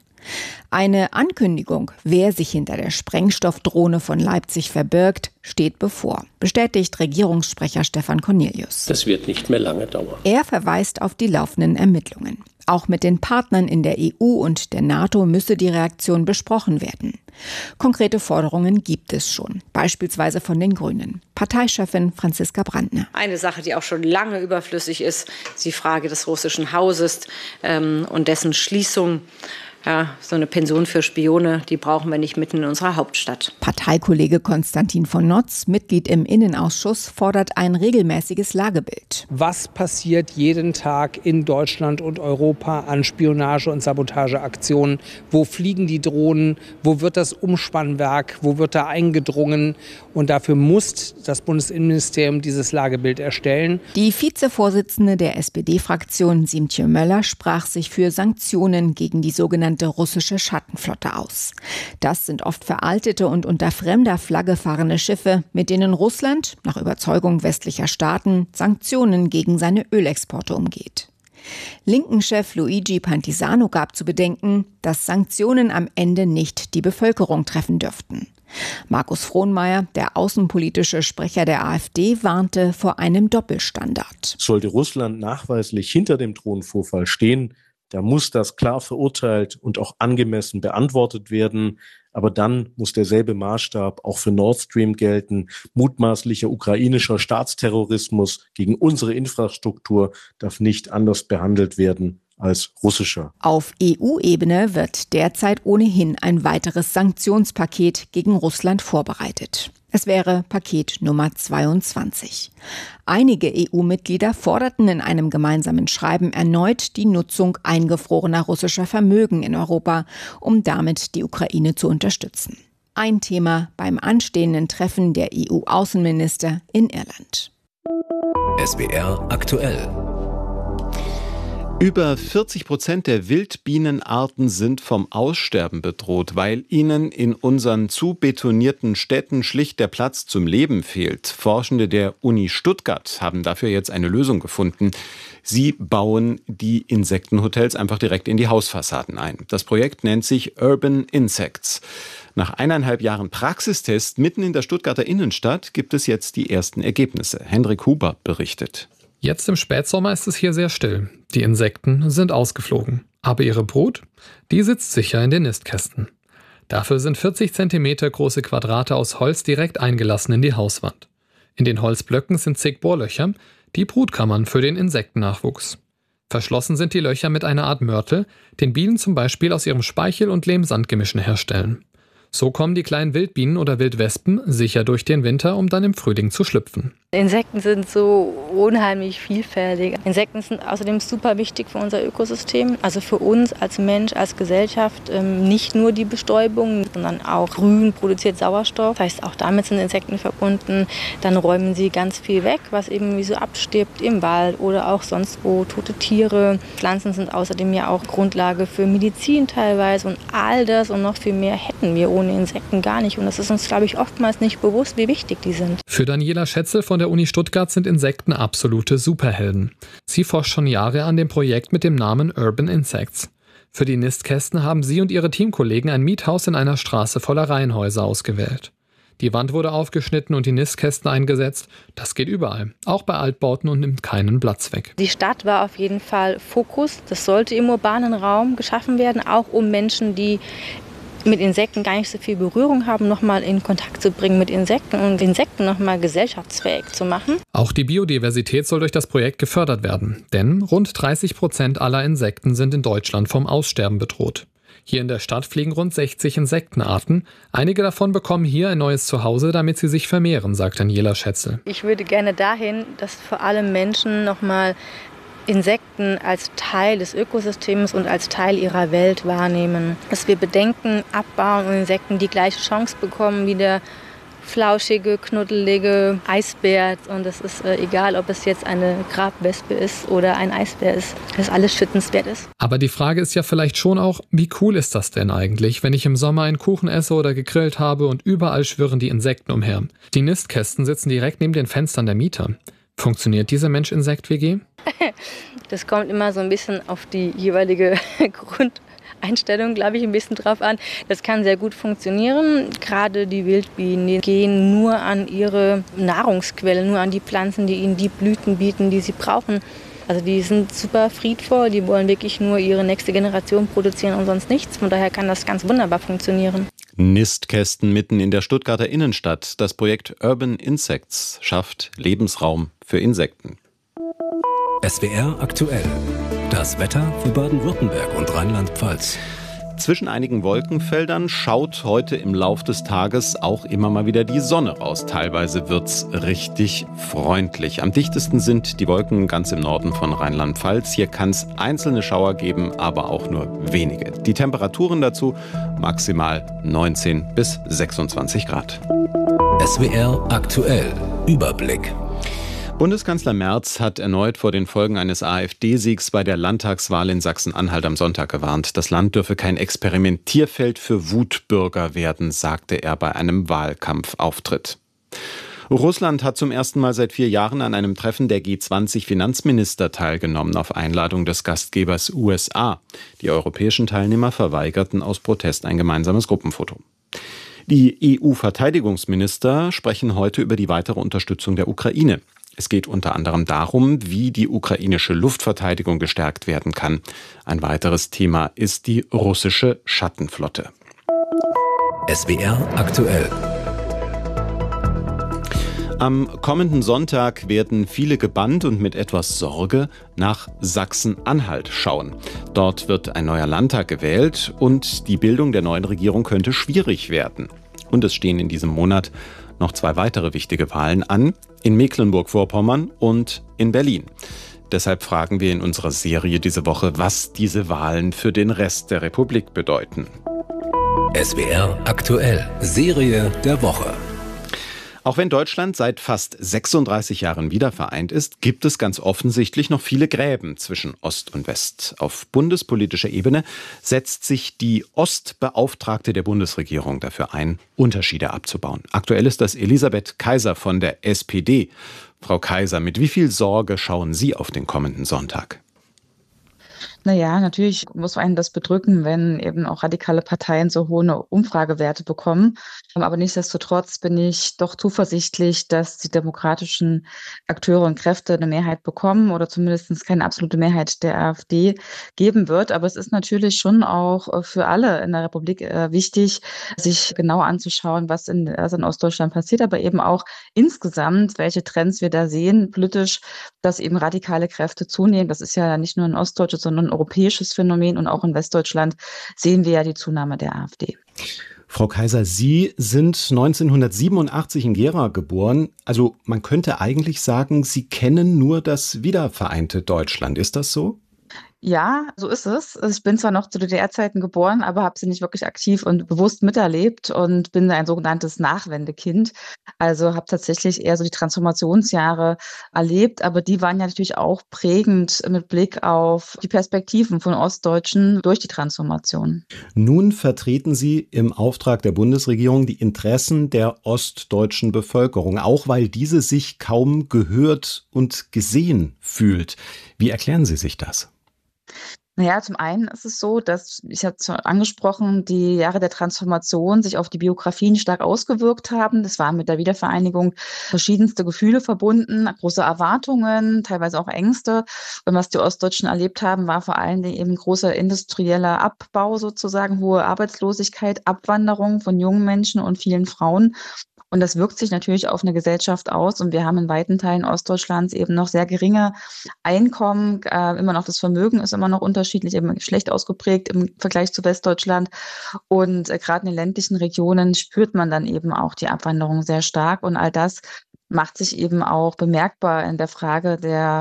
Eine Ankündigung, wer sich hinter der Sprengstoffdrohne von Leipzig verbirgt, steht bevor, bestätigt Regierungssprecher Stefan Cornelius. Das wird nicht mehr lange dauern. Er verweist auf die laufenden Ermittlungen. Auch mit den Partnern in der EU und der NATO müsse die Reaktion besprochen werden. Konkrete Forderungen gibt es schon, beispielsweise von den Grünen. Parteichefin Franziska Brandner. Eine Sache, die auch schon lange überflüssig ist die Frage des russischen Hauses und dessen Schließung. Ja, so eine Pension für Spione, die brauchen wir nicht mitten in unserer Hauptstadt. Parteikollege Konstantin von Notz, Mitglied im Innenausschuss, fordert ein regelmäßiges Lagebild. Was passiert jeden Tag in Deutschland und Europa an Spionage- und Sabotageaktionen? Wo fliegen die Drohnen? Wo wird das Umspannwerk? Wo wird da eingedrungen? Und dafür muss das Bundesinnenministerium dieses Lagebild erstellen. Die Vizevorsitzende der SPD-Fraktion, Siemtje Möller, sprach sich für Sanktionen gegen die sogenannte russische Schattenflotte aus. Das sind oft veraltete und unter fremder Flagge fahrende Schiffe, mit denen Russland, nach Überzeugung westlicher Staaten, Sanktionen gegen seine Ölexporte umgeht. Linken-Chef Luigi Pantisano gab zu bedenken, dass Sanktionen am Ende nicht die Bevölkerung treffen dürften. Markus Frohnmeier, der außenpolitische Sprecher der AfD, warnte vor einem Doppelstandard. Sollte Russland nachweislich hinter dem Drohnenvorfall stehen, da muss das klar verurteilt und auch angemessen beantwortet werden. Aber dann muss derselbe Maßstab auch für Nord Stream gelten. Mutmaßlicher ukrainischer Staatsterrorismus gegen unsere Infrastruktur darf nicht anders behandelt werden als russischer. Auf EU-Ebene wird derzeit ohnehin ein weiteres Sanktionspaket gegen Russland vorbereitet. Es wäre Paket Nummer 22. Einige EU-Mitglieder forderten in einem gemeinsamen Schreiben erneut die Nutzung eingefrorener russischer Vermögen in Europa, um damit die Ukraine zu unterstützen. Ein Thema beim anstehenden Treffen der EU-Außenminister in Irland. SWR aktuell. Über 40% der Wildbienenarten sind vom Aussterben bedroht, weil ihnen in unseren zu betonierten Städten schlicht der Platz zum Leben fehlt. Forschende der Uni Stuttgart haben dafür jetzt eine Lösung gefunden. Sie bauen die Insektenhotels einfach direkt in die Hausfassaden ein. Das Projekt nennt sich Urban Insects. Nach 1,5 Jahren Praxistest mitten in der Stuttgarter Innenstadt gibt es jetzt die ersten Ergebnisse. Hendrik Huber berichtet. Jetzt im Spätsommer ist es hier sehr still. Die Insekten sind ausgeflogen. Aber ihre Brut, die sitzt sicher in den Nistkästen. Dafür sind 40 cm große Quadrate aus Holz direkt eingelassen in die Hauswand. In den Holzblöcken sind zig Bohrlöcher, die Brutkammern für den Insektennachwuchs. Verschlossen sind die Löcher mit einer Art Mörtel, den Bienen zum Beispiel aus ihrem Speichel- und Lehm-Sand-Gemischen herstellen. So kommen die kleinen Wildbienen oder Wildwespen sicher durch den Winter, um dann im Frühling zu schlüpfen. Insekten sind so unheimlich vielfältig. Insekten sind außerdem super wichtig für unser Ökosystem, also für uns als Mensch, als Gesellschaft. Nicht nur die Bestäubung, sondern auch Grün produziert Sauerstoff. Das heißt, auch damit sind Insekten verbunden. Dann räumen sie ganz viel weg, was eben wie so abstirbt im Wald oder auch sonst wo, tote Tiere. Pflanzen sind außerdem ja auch Grundlage für Medizin teilweise und all das und noch viel mehr hätten wir ohne Insekten gar nicht. Und das ist uns, glaube ich, oftmals nicht bewusst, wie wichtig die sind. Für Daniela Schätzel von der Uni Stuttgart sind Insekten absolute Superhelden. Sie forscht schon Jahre an dem Projekt mit dem Namen Urban Insects. Für die Nistkästen haben sie und ihre Teamkollegen ein Miethaus in einer Straße voller Reihenhäuser ausgewählt. Die Wand wurde aufgeschnitten und die Nistkästen eingesetzt. Das geht überall, auch bei Altbauten und nimmt keinen Platz weg. Die Stadt war auf jeden Fall Fokus. Das sollte im urbanen Raum geschaffen werden, auch um Menschen, die mit Insekten gar nicht so viel Berührung haben, nochmal in Kontakt zu bringen mit Insekten und Insekten nochmal gesellschaftsfähig zu machen. Auch die Biodiversität soll durch das Projekt gefördert werden, denn rund 30% aller Insekten sind in Deutschland vom Aussterben bedroht. Hier in der Stadt fliegen rund 60 Insektenarten. Einige davon bekommen hier ein neues Zuhause, damit sie sich vermehren, sagt Daniela Schätzel. Ich würde gerne dahin, dass vor allem Menschen nochmal Insekten als Teil des Ökosystems und als Teil ihrer Welt wahrnehmen. Dass wir Bedenken abbauen und Insekten die gleiche Chance bekommen wie der flauschige, knuddelige Eisbär. Und es ist egal, ob es jetzt eine Grabwespe ist oder ein Eisbär ist, dass alles schützenswert ist. Aber die Frage ist ja vielleicht schon auch, wie cool ist das denn eigentlich, wenn ich im Sommer einen Kuchen esse oder gegrillt habe und überall schwirren die Insekten umher. Die Nistkästen sitzen direkt neben den Fenstern der Mieter. Funktioniert diese Mensch-Insekt-WG? Das kommt immer so ein bisschen auf die jeweilige Grundeinstellung, glaube ich, ein bisschen drauf an. Das kann sehr gut funktionieren. Gerade die Wildbienen, die gehen nur an ihre Nahrungsquelle, nur an die Pflanzen, die ihnen die Blüten bieten, die sie brauchen. Also die sind super friedvoll, die wollen wirklich nur ihre nächste Generation produzieren und sonst nichts. Von daher kann das ganz wunderbar funktionieren. Nistkästen mitten in der Stuttgarter Innenstadt. Das Projekt Urban Insects schafft Lebensraum für Insekten. SWR aktuell. Das Wetter für Baden-Württemberg und Rheinland-Pfalz. Zwischen einigen Wolkenfeldern schaut heute im Lauf des Tages auch immer mal wieder die Sonne raus. Teilweise wird's richtig freundlich. Am dichtesten sind die Wolken ganz im Norden von Rheinland-Pfalz. Hier kann es einzelne Schauer geben, aber auch nur wenige. Die Temperaturen dazu maximal 19 bis 26 Grad. SWR aktuell. Überblick. Bundeskanzler Merz hat erneut vor den Folgen eines AfD-Siegs bei der Landtagswahl in Sachsen-Anhalt am Sonntag gewarnt. Das Land dürfe kein Experimentierfeld für Wutbürger werden, sagte er bei einem Wahlkampfauftritt. Russland hat zum ersten Mal seit 4 Jahren an einem Treffen der G20-Finanzminister teilgenommen, auf Einladung des Gastgebers USA. Die europäischen Teilnehmer verweigerten aus Protest ein gemeinsames Gruppenfoto. Die EU-Verteidigungsminister sprechen heute über die weitere Unterstützung der Ukraine. Es geht unter anderem darum, wie die ukrainische Luftverteidigung gestärkt werden kann. Ein weiteres Thema ist die russische Schattenflotte. SWR aktuell. Am kommenden Sonntag werden viele gebannt und mit etwas Sorge nach Sachsen-Anhalt schauen. Dort wird ein neuer Landtag gewählt und die Bildung der neuen Regierung könnte schwierig werden. Und es stehen in diesem Monat noch 2 weitere wichtige Wahlen an, in Mecklenburg-Vorpommern und in Berlin. Deshalb fragen wir in unserer Serie diese Woche, was diese Wahlen für den Rest der Republik bedeuten. SWR aktuell. Serie der Woche. Auch wenn Deutschland seit fast 36 Jahren wiedervereint ist, gibt es ganz offensichtlich noch viele Gräben zwischen Ost und West. Auf bundespolitischer Ebene setzt sich die Ostbeauftragte der Bundesregierung dafür ein, Unterschiede abzubauen. Aktuell ist das Elisabeth Kaiser von der SPD. Frau Kaiser, mit wie viel Sorge schauen Sie auf den kommenden Sonntag? Naja, natürlich muss einen das bedrücken, wenn eben auch radikale Parteien so hohe Umfragewerte bekommen. Aber nichtsdestotrotz bin ich doch zuversichtlich, dass die demokratischen Akteure und Kräfte eine Mehrheit bekommen oder zumindest keine absolute Mehrheit der AfD geben wird. Aber es ist natürlich schon auch für alle in der Republik wichtig, sich genau anzuschauen, was in Ostdeutschland passiert, aber eben auch insgesamt, welche Trends wir da sehen, politisch, dass eben radikale Kräfte zunehmen. Das ist ja nicht nur ein ostdeutsches, sondern ein europäisches Phänomen, und auch in Westdeutschland sehen wir ja die Zunahme der AfD. Frau Kaiser, Sie sind 1987 in Gera geboren. Also man könnte eigentlich sagen, Sie kennen nur das wiedervereinte Deutschland. Ist das so? Ja, so ist es. Ich bin zwar noch zu DDR-Zeiten geboren, aber habe sie nicht wirklich aktiv und bewusst miterlebt und bin ein sogenanntes Nachwendekind. Also habe tatsächlich eher so die Transformationsjahre erlebt, aber die waren ja natürlich auch prägend mit Blick auf die Perspektiven von Ostdeutschen durch die Transformation. Nun vertreten Sie im Auftrag der Bundesregierung die Interessen der ostdeutschen Bevölkerung, auch weil diese sich kaum gehört und gesehen fühlt. Wie erklären Sie sich das? Naja, zum einen ist es so, dass, ich habe es schon angesprochen, die Jahre der Transformation sich auf die Biografien stark ausgewirkt haben. Das war mit der Wiedervereinigung verschiedenste Gefühle verbunden, große Erwartungen, teilweise auch Ängste. Und was die Ostdeutschen erlebt haben, war vor allen Dingen eben großer industrieller Abbau sozusagen, hohe Arbeitslosigkeit, Abwanderung von jungen Menschen und vielen Frauen. Und das wirkt sich natürlich auf eine Gesellschaft aus. Und wir haben in weiten Teilen Ostdeutschlands eben noch sehr geringe Einkommen. Immer noch das Vermögen ist immer noch unterschiedlich, eben schlecht ausgeprägt im Vergleich zu Westdeutschland. Und gerade in den ländlichen Regionen spürt man dann eben auch die Abwanderung sehr stark. Und all das macht sich eben auch bemerkbar in der Frage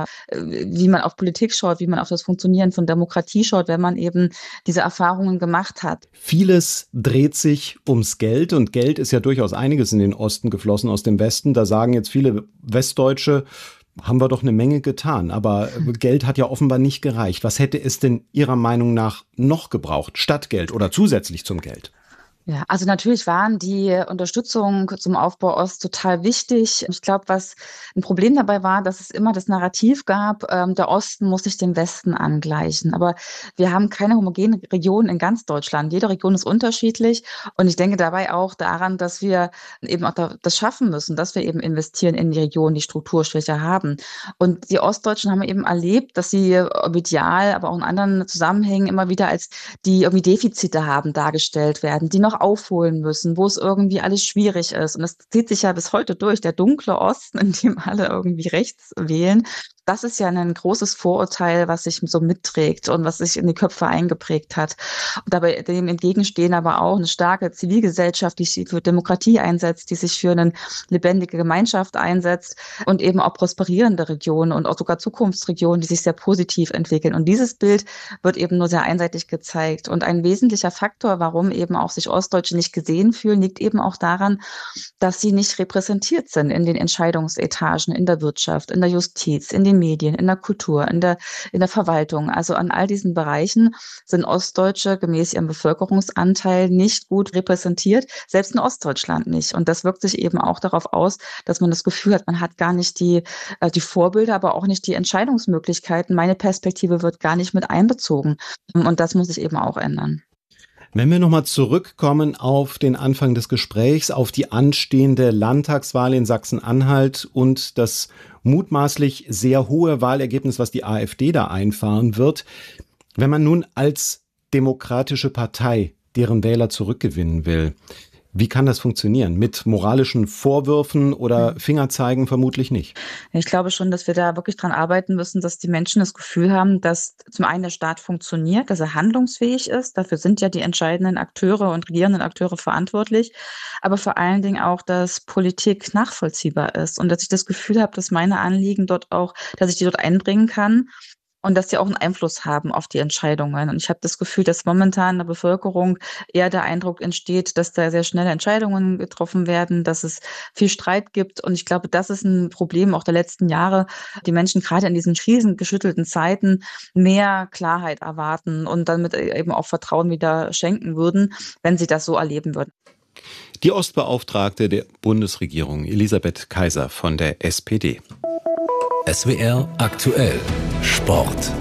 wie man auf Politik schaut, wie man auf das Funktionieren von Demokratie schaut, wenn man eben diese Erfahrungen gemacht hat. Vieles dreht sich ums Geld, und Geld ist ja durchaus einiges in den Osten geflossen aus dem Westen. Da sagen jetzt viele Westdeutsche, haben wir doch eine Menge getan, aber Geld hat ja offenbar nicht gereicht. Was hätte es denn Ihrer Meinung nach noch gebraucht, statt Geld oder zusätzlich zum Geld? Ja, also natürlich waren die Unterstützung zum Aufbau Ost total wichtig. Ich glaube, was ein Problem dabei war, dass es immer das Narrativ gab, der Osten muss sich dem Westen angleichen. Aber wir haben keine homogene Region in ganz Deutschland. Jede Region ist unterschiedlich. Und ich denke dabei auch daran, dass wir eben auch das schaffen müssen, dass wir eben investieren in die Regionen, die Strukturschwäche haben. Und die Ostdeutschen haben eben erlebt, dass sie medial, aber auch in anderen Zusammenhängen immer wieder als die irgendwie Defizite haben dargestellt werden, die noch aufholen müssen, wo es irgendwie alles schwierig ist. Und das zieht sich ja bis heute durch, der dunkle Osten, in dem alle irgendwie rechts wählen. Das ist ja ein großes Vorurteil, was sich so mitträgt und was sich in die Köpfe eingeprägt hat. Und dabei dem entgegenstehen aber auch eine starke Zivilgesellschaft, die sich für Demokratie einsetzt, die sich für eine lebendige Gemeinschaft einsetzt, und eben auch prosperierende Regionen und auch sogar Zukunftsregionen, die sich sehr positiv entwickeln. Und dieses Bild wird eben nur sehr einseitig gezeigt. Und ein wesentlicher Faktor, warum eben auch sich Ostdeutsche nicht gesehen fühlen, liegt eben auch daran, dass sie nicht repräsentiert sind in den Entscheidungsetagen, in der Wirtschaft, in der Justiz, in den Medien, in der Kultur, in der Verwaltung. Also an all diesen Bereichen sind Ostdeutsche gemäß ihrem Bevölkerungsanteil nicht gut repräsentiert, selbst in Ostdeutschland nicht. Und das wirkt sich eben auch darauf aus, dass man das Gefühl hat, man hat gar nicht die Vorbilder, aber auch nicht die Entscheidungsmöglichkeiten. Meine Perspektive wird gar nicht mit einbezogen. Und das muss sich eben auch ändern. Wenn wir nochmal zurückkommen auf den Anfang des Gesprächs, auf die anstehende Landtagswahl in Sachsen-Anhalt und das mutmaßlich sehr hohe Wahlergebnis, was die AfD da einfahren wird. Wenn man nun als demokratische Partei deren Wähler zurückgewinnen will, wie kann das funktionieren? Mit moralischen Vorwürfen oder Fingerzeigen vermutlich nicht. Ich glaube schon, dass wir da wirklich dran arbeiten müssen, dass die Menschen das Gefühl haben, dass zum einen der Staat funktioniert, dass er handlungsfähig ist. Dafür sind ja die entscheidenden Akteure und regierenden Akteure verantwortlich. Aber vor allen Dingen auch, dass Politik nachvollziehbar ist und dass ich das Gefühl habe, dass meine Anliegen dort auch, dass ich die dort einbringen kann. und dass sie auch einen Einfluss haben auf die Entscheidungen. Und ich habe das Gefühl, dass momentan in der Bevölkerung eher der Eindruck entsteht, dass da sehr schnelle Entscheidungen getroffen werden, dass es viel Streit gibt. Und ich glaube, das ist ein Problem auch der letzten Jahre. Die Menschen gerade in diesen krisengeschüttelten Zeiten mehr Klarheit erwarten und damit eben auch Vertrauen wieder schenken würden, wenn sie das so erleben würden. Die Ostbeauftragte der Bundesregierung, Elisabeth Kaiser von der SPD. SWR aktuell Sport.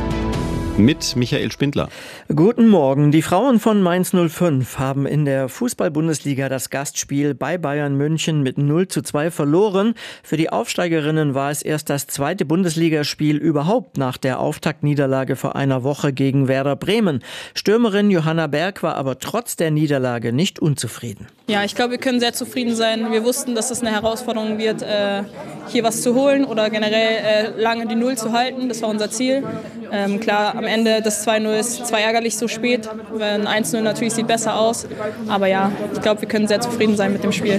Mit Michael Spindler. Guten Morgen. Die Frauen von Mainz 05 haben in der Fußball-Bundesliga das Gastspiel bei Bayern München mit 0:2 verloren. Für die Aufsteigerinnen war es erst das zweite Bundesligaspiel überhaupt nach der Auftaktniederlage vor einer Woche gegen Werder Bremen. Stürmerin Johanna Berg war aber trotz der Niederlage nicht unzufrieden. Ja, ich glaube, wir können sehr zufrieden sein. Wir wussten, dass es eine Herausforderung wird, hier was zu holen oder generell lange die Null zu halten. Das war unser Ziel. Klar, am Ende das 2:0 ist zwar ärgerlich so spät, ein 1:0 natürlich sieht besser aus. Aber ja, ich glaube, wir können sehr zufrieden sein mit dem Spiel.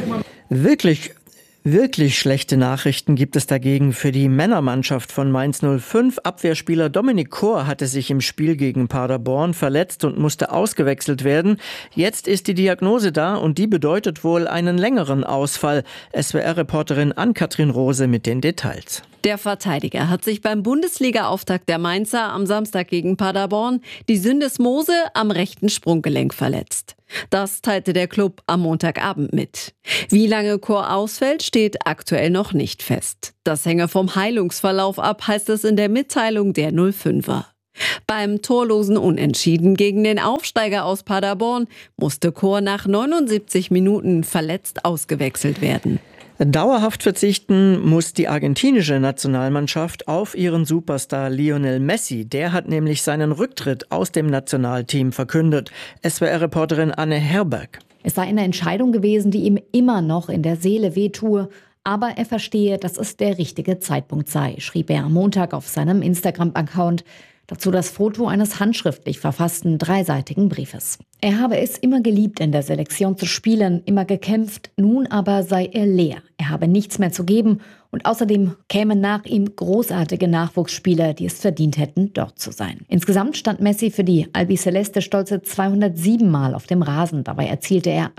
Wirklich schlechte Nachrichten gibt es dagegen für die Männermannschaft von Mainz 05. Abwehrspieler Dominik Kor hatte sich im Spiel gegen Paderborn verletzt und musste ausgewechselt werden. Jetzt ist die Diagnose da und die bedeutet wohl einen längeren Ausfall. SWR-Reporterin Ann-Kathrin Rose mit den Details. Der Verteidiger hat sich beim Bundesliga-Auftakt der Mainzer am Samstag gegen Paderborn die Syndesmose am rechten Sprunggelenk verletzt. Das teilte der Klub am Montagabend mit. Wie lange Kor ausfällt, steht aktuell noch nicht fest. Das hänge vom Heilungsverlauf ab, heißt es in der Mitteilung der 05er. Beim torlosen Unentschieden gegen den Aufsteiger aus Paderborn musste Kor nach 79 Minuten verletzt ausgewechselt werden. Dauerhaft verzichten muss die argentinische Nationalmannschaft auf ihren Superstar Lionel Messi. Der hat nämlich seinen Rücktritt aus dem Nationalteam verkündet. SWR-Reporterin Anne Herberg. Es sei eine Entscheidung gewesen, die ihm immer noch in der Seele wehtue. Aber er verstehe, dass es der richtige Zeitpunkt sei, schrieb er am Montag auf seinem Instagram-Account. Dazu das Foto eines handschriftlich verfassten dreiseitigen Briefes. Er habe es immer geliebt, in der Selektion zu spielen, immer gekämpft, nun aber sei er leer. Er habe nichts mehr zu geben und außerdem kämen nach ihm großartige Nachwuchsspieler, die es verdient hätten, dort zu sein. Insgesamt stand Messi für die Albiceleste stolze 207 Mal auf dem Rasen. Dabei erzielte er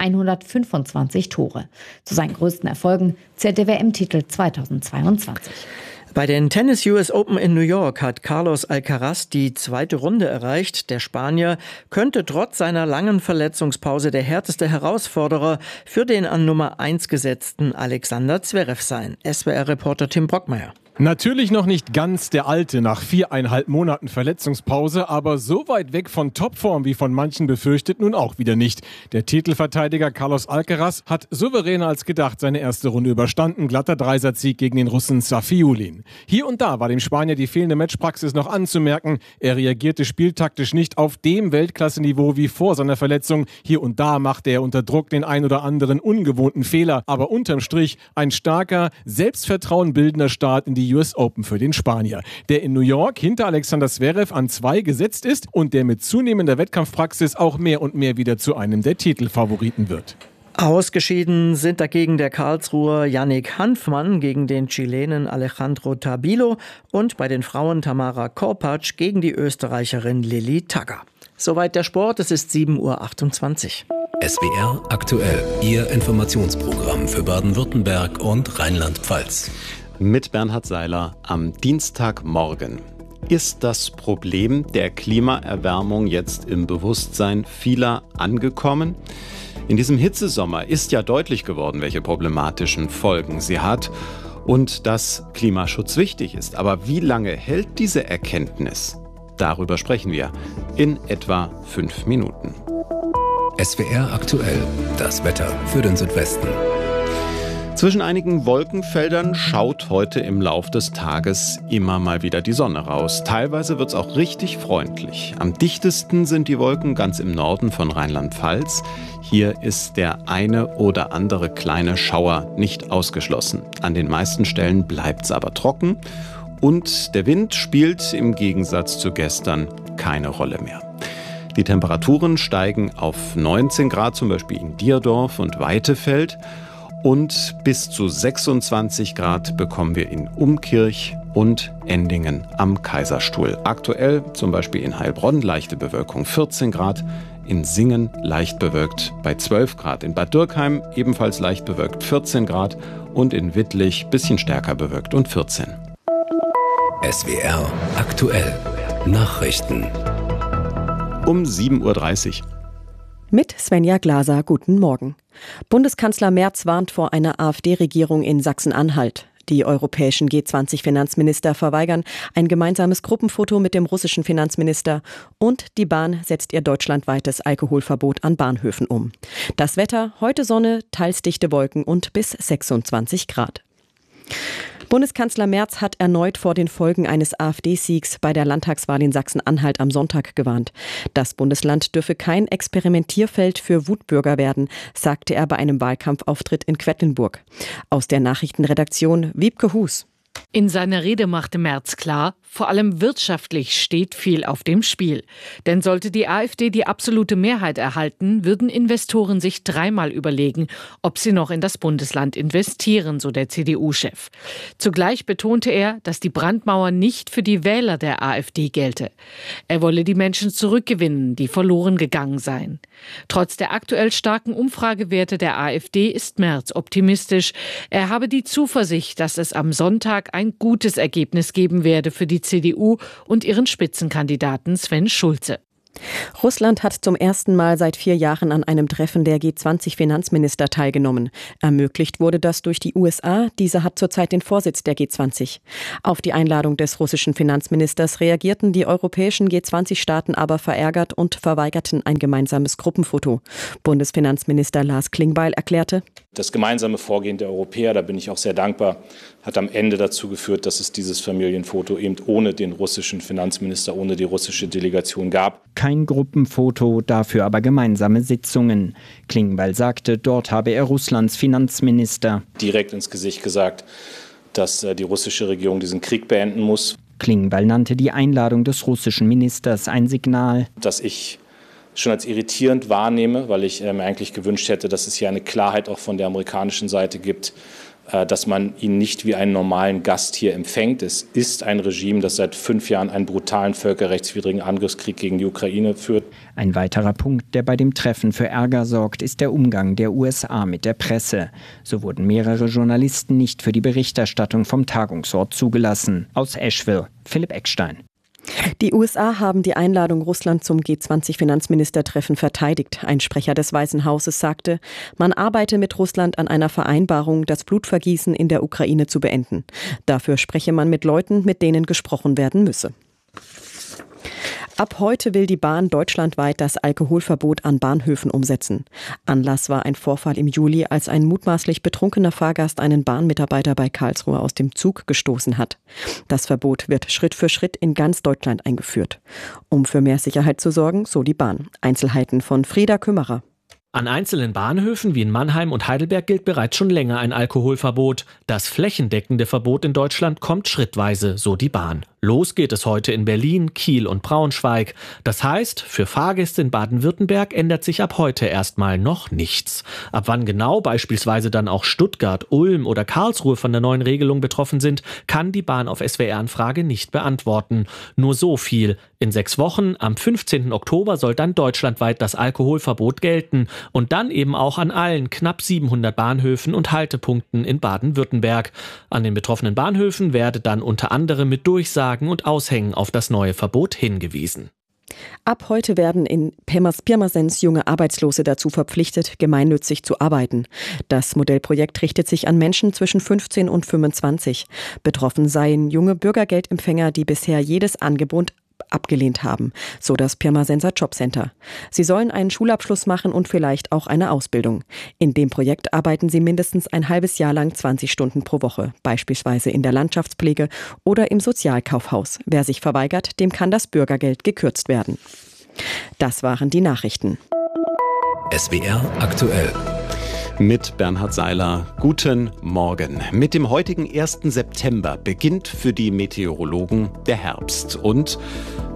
125 Tore. Zu seinen größten Erfolgen zählt der WM-Titel 2022. Bei den Tennis US Open in New York hat Carlos Alcaraz die zweite Runde erreicht. Der Spanier könnte trotz seiner langen Verletzungspause der härteste Herausforderer für den an Nummer 1 gesetzten Alexander Zverev sein. SWR-Reporter Tim Brockmeier. Natürlich noch nicht ganz der Alte nach 4,5 Monaten Verletzungspause, aber so weit weg von Topform wie von manchen befürchtet nun auch wieder nicht. Der Titelverteidiger Carlos Alcaraz hat souveräner als gedacht seine erste Runde überstanden. Glatter Dreisatzsieg gegen den Russen Safiullin. Hier und da war dem Spanier die fehlende Matchpraxis noch anzumerken. Er reagierte spieltaktisch nicht auf dem Weltklasseniveau wie vor seiner Verletzung. Hier und da machte er unter Druck den ein oder anderen ungewohnten Fehler. Aber unterm Strich ein starker, Selbstvertrauen bildender Start in die US Open für den Spanier, der in New York hinter Alexander Zverev an 2 gesetzt ist und der mit zunehmender Wettkampfpraxis auch mehr und mehr wieder zu einem der Titelfavoriten wird. Ausgeschieden sind dagegen der Karlsruher Yannick Hanfmann gegen den Chilenen Alejandro Tabilo und bei den Frauen Tamara Korpatsch gegen die Österreicherin Lilly Tagger. Soweit der Sport, es ist 7:28 Uhr. SWR aktuell, Ihr Informationsprogramm für Baden-Württemberg und Rheinland-Pfalz. Mit Bernhard Seiler am Dienstagmorgen. Ist das Problem der Klimaerwärmung jetzt im Bewusstsein vieler angekommen? In diesem Hitzesommer ist ja deutlich geworden, welche problematischen Folgen sie hat und dass Klimaschutz wichtig ist. Aber wie lange hält diese Erkenntnis? Darüber sprechen wir in etwa 5 Minuten. SWR aktuell, das Wetter für den Südwesten. Zwischen einigen Wolkenfeldern schaut heute im Lauf des Tages immer mal wieder die Sonne raus. Teilweise wird es auch richtig freundlich. Am dichtesten sind die Wolken ganz im Norden von Rheinland-Pfalz. Hier ist der eine oder andere kleine Schauer nicht ausgeschlossen. An den meisten Stellen bleibt es aber trocken. Und der Wind spielt im Gegensatz zu gestern keine Rolle mehr. Die Temperaturen steigen auf 19 Grad, zum Beispiel in Dierdorf und Weitefeld. Und bis zu 26 Grad bekommen wir in Umkirch und Endingen am Kaiserstuhl. Aktuell zum Beispiel in Heilbronn leichte Bewölkung 14 Grad, in Singen leicht bewölkt bei 12 Grad, in Bad Dürkheim ebenfalls leicht bewölkt 14 Grad und in Wittlich bisschen stärker bewölkt und 14. SWR aktuell Nachrichten um 7:30 Uhr. Mit Svenja Glaser, guten Morgen. Bundeskanzler Merz warnt vor einer AfD-Regierung in Sachsen-Anhalt. Die europäischen G20-Finanzminister verweigern ein gemeinsames Gruppenfoto mit dem russischen Finanzminister und die Bahn setzt ihr deutschlandweites Alkoholverbot an Bahnhöfen um. Das Wetter, heute Sonne, teils dichte Wolken und bis 26 Grad. Bundeskanzler Merz hat erneut vor den Folgen eines AfD-Siegs bei der Landtagswahl in Sachsen-Anhalt am Sonntag gewarnt. Das Bundesland dürfe kein Experimentierfeld für Wutbürger werden, sagte er bei einem Wahlkampfauftritt in Quedlinburg. Aus der Nachrichtenredaktion Wiebke Hus. In seiner Rede machte Merz klar, vor allem wirtschaftlich steht viel auf dem Spiel. Denn sollte die AfD die absolute Mehrheit erhalten, würden Investoren sich dreimal überlegen, ob sie noch in das Bundesland investieren, so der CDU-Chef. Zugleich betonte er, dass die Brandmauer nicht für die Wähler der AfD gelte. Er wolle die Menschen zurückgewinnen, die verloren gegangen seien. Trotz der aktuell starken Umfragewerte der AfD ist Merz optimistisch. Er habe die Zuversicht, dass es am Sonntag ein gutes Ergebnis geben werde für die CDU und ihren Spitzenkandidaten Sven Schulze. Russland hat zum ersten Mal seit 4 Jahren an einem Treffen der G20-Finanzminister teilgenommen. Ermöglicht wurde das durch die USA. Diese hat zurzeit den Vorsitz der G20. Auf die Einladung des russischen Finanzministers reagierten die europäischen G20-Staaten aber verärgert und verweigerten ein gemeinsames Gruppenfoto. Bundesfinanzminister Lars Klingbeil erklärte: Das gemeinsame Vorgehen der Europäer, da bin ich auch sehr dankbar, hat am Ende dazu geführt, dass es dieses Familienfoto eben ohne den russischen Finanzminister, ohne die russische Delegation gab. Kein Gruppenfoto, dafür aber gemeinsame Sitzungen. Klingbeil sagte, dort habe er Russlands Finanzminister direkt ins Gesicht gesagt, dass die russische Regierung diesen Krieg beenden muss. Klingbeil nannte die Einladung des russischen Ministers ein Signal, dass ich schon als irritierend wahrnehme, weil ich mir eigentlich gewünscht hätte, dass es hier eine Klarheit auch von der amerikanischen Seite gibt, dass man ihn nicht wie einen normalen Gast hier empfängt. Es ist ein Regime, das seit 5 Jahren einen brutalen völkerrechtswidrigen Angriffskrieg gegen die Ukraine führt. Ein weiterer Punkt, der bei dem Treffen für Ärger sorgt, ist der Umgang der USA mit der Presse. So wurden mehrere Journalisten nicht für die Berichterstattung vom Tagungsort zugelassen. Aus Asheville, Philipp Eckstein. Die USA haben die Einladung Russland zum G20-Finanzministertreffen verteidigt. Ein Sprecher des Weißen Hauses sagte, man arbeite mit Russland an einer Vereinbarung, das Blutvergießen in der Ukraine zu beenden. Dafür spreche man mit Leuten, mit denen gesprochen werden müsse. Ab heute will die Bahn deutschlandweit das Alkoholverbot an Bahnhöfen umsetzen. Anlass war ein Vorfall im Juli, als ein mutmaßlich betrunkener Fahrgast einen Bahnmitarbeiter bei Karlsruhe aus dem Zug gestoßen hat. Das Verbot wird Schritt für Schritt in ganz Deutschland eingeführt. Um für mehr Sicherheit zu sorgen, so die Bahn. Einzelheiten von Frieda Kümmerer. An einzelnen Bahnhöfen wie in Mannheim und Heidelberg gilt bereits schon länger ein Alkoholverbot. Das flächendeckende Verbot in Deutschland kommt schrittweise, so die Bahn. Los geht es heute in Berlin, Kiel und Braunschweig. Das heißt, für Fahrgäste in Baden-Württemberg ändert sich ab heute erstmal noch nichts. Ab wann genau beispielsweise dann auch Stuttgart, Ulm oder Karlsruhe von der neuen Regelung betroffen sind, kann die Bahn auf SWR-Anfrage nicht beantworten. Nur so viel. In 6 Wochen, am 15. Oktober, soll dann deutschlandweit das Alkoholverbot gelten. Und dann eben auch an allen knapp 700 Bahnhöfen und Haltepunkten in Baden-Württemberg. An den betroffenen Bahnhöfen werde dann unter anderem mit Durchsagen und Aushängen auf das neue Verbot hingewiesen. Ab heute werden in Pirmasens junge Arbeitslose dazu verpflichtet, gemeinnützig zu arbeiten. Das Modellprojekt richtet sich an Menschen zwischen 15 und 25. Betroffen seien junge Bürgergeldempfänger, die bisher jedes Angebot abgelehnt haben, so das Pirmasenser Jobcenter. Sie sollen einen Schulabschluss machen und vielleicht auch eine Ausbildung. In dem Projekt arbeiten sie mindestens ein halbes Jahr lang 20 Stunden pro Woche, beispielsweise in der Landschaftspflege oder im Sozialkaufhaus. Wer sich verweigert, dem kann das Bürgergeld gekürzt werden. Das waren die Nachrichten. SWR aktuell. Mit Bernhard Seiler. Guten Morgen. Mit dem heutigen 1. September beginnt für die Meteorologen der Herbst. Und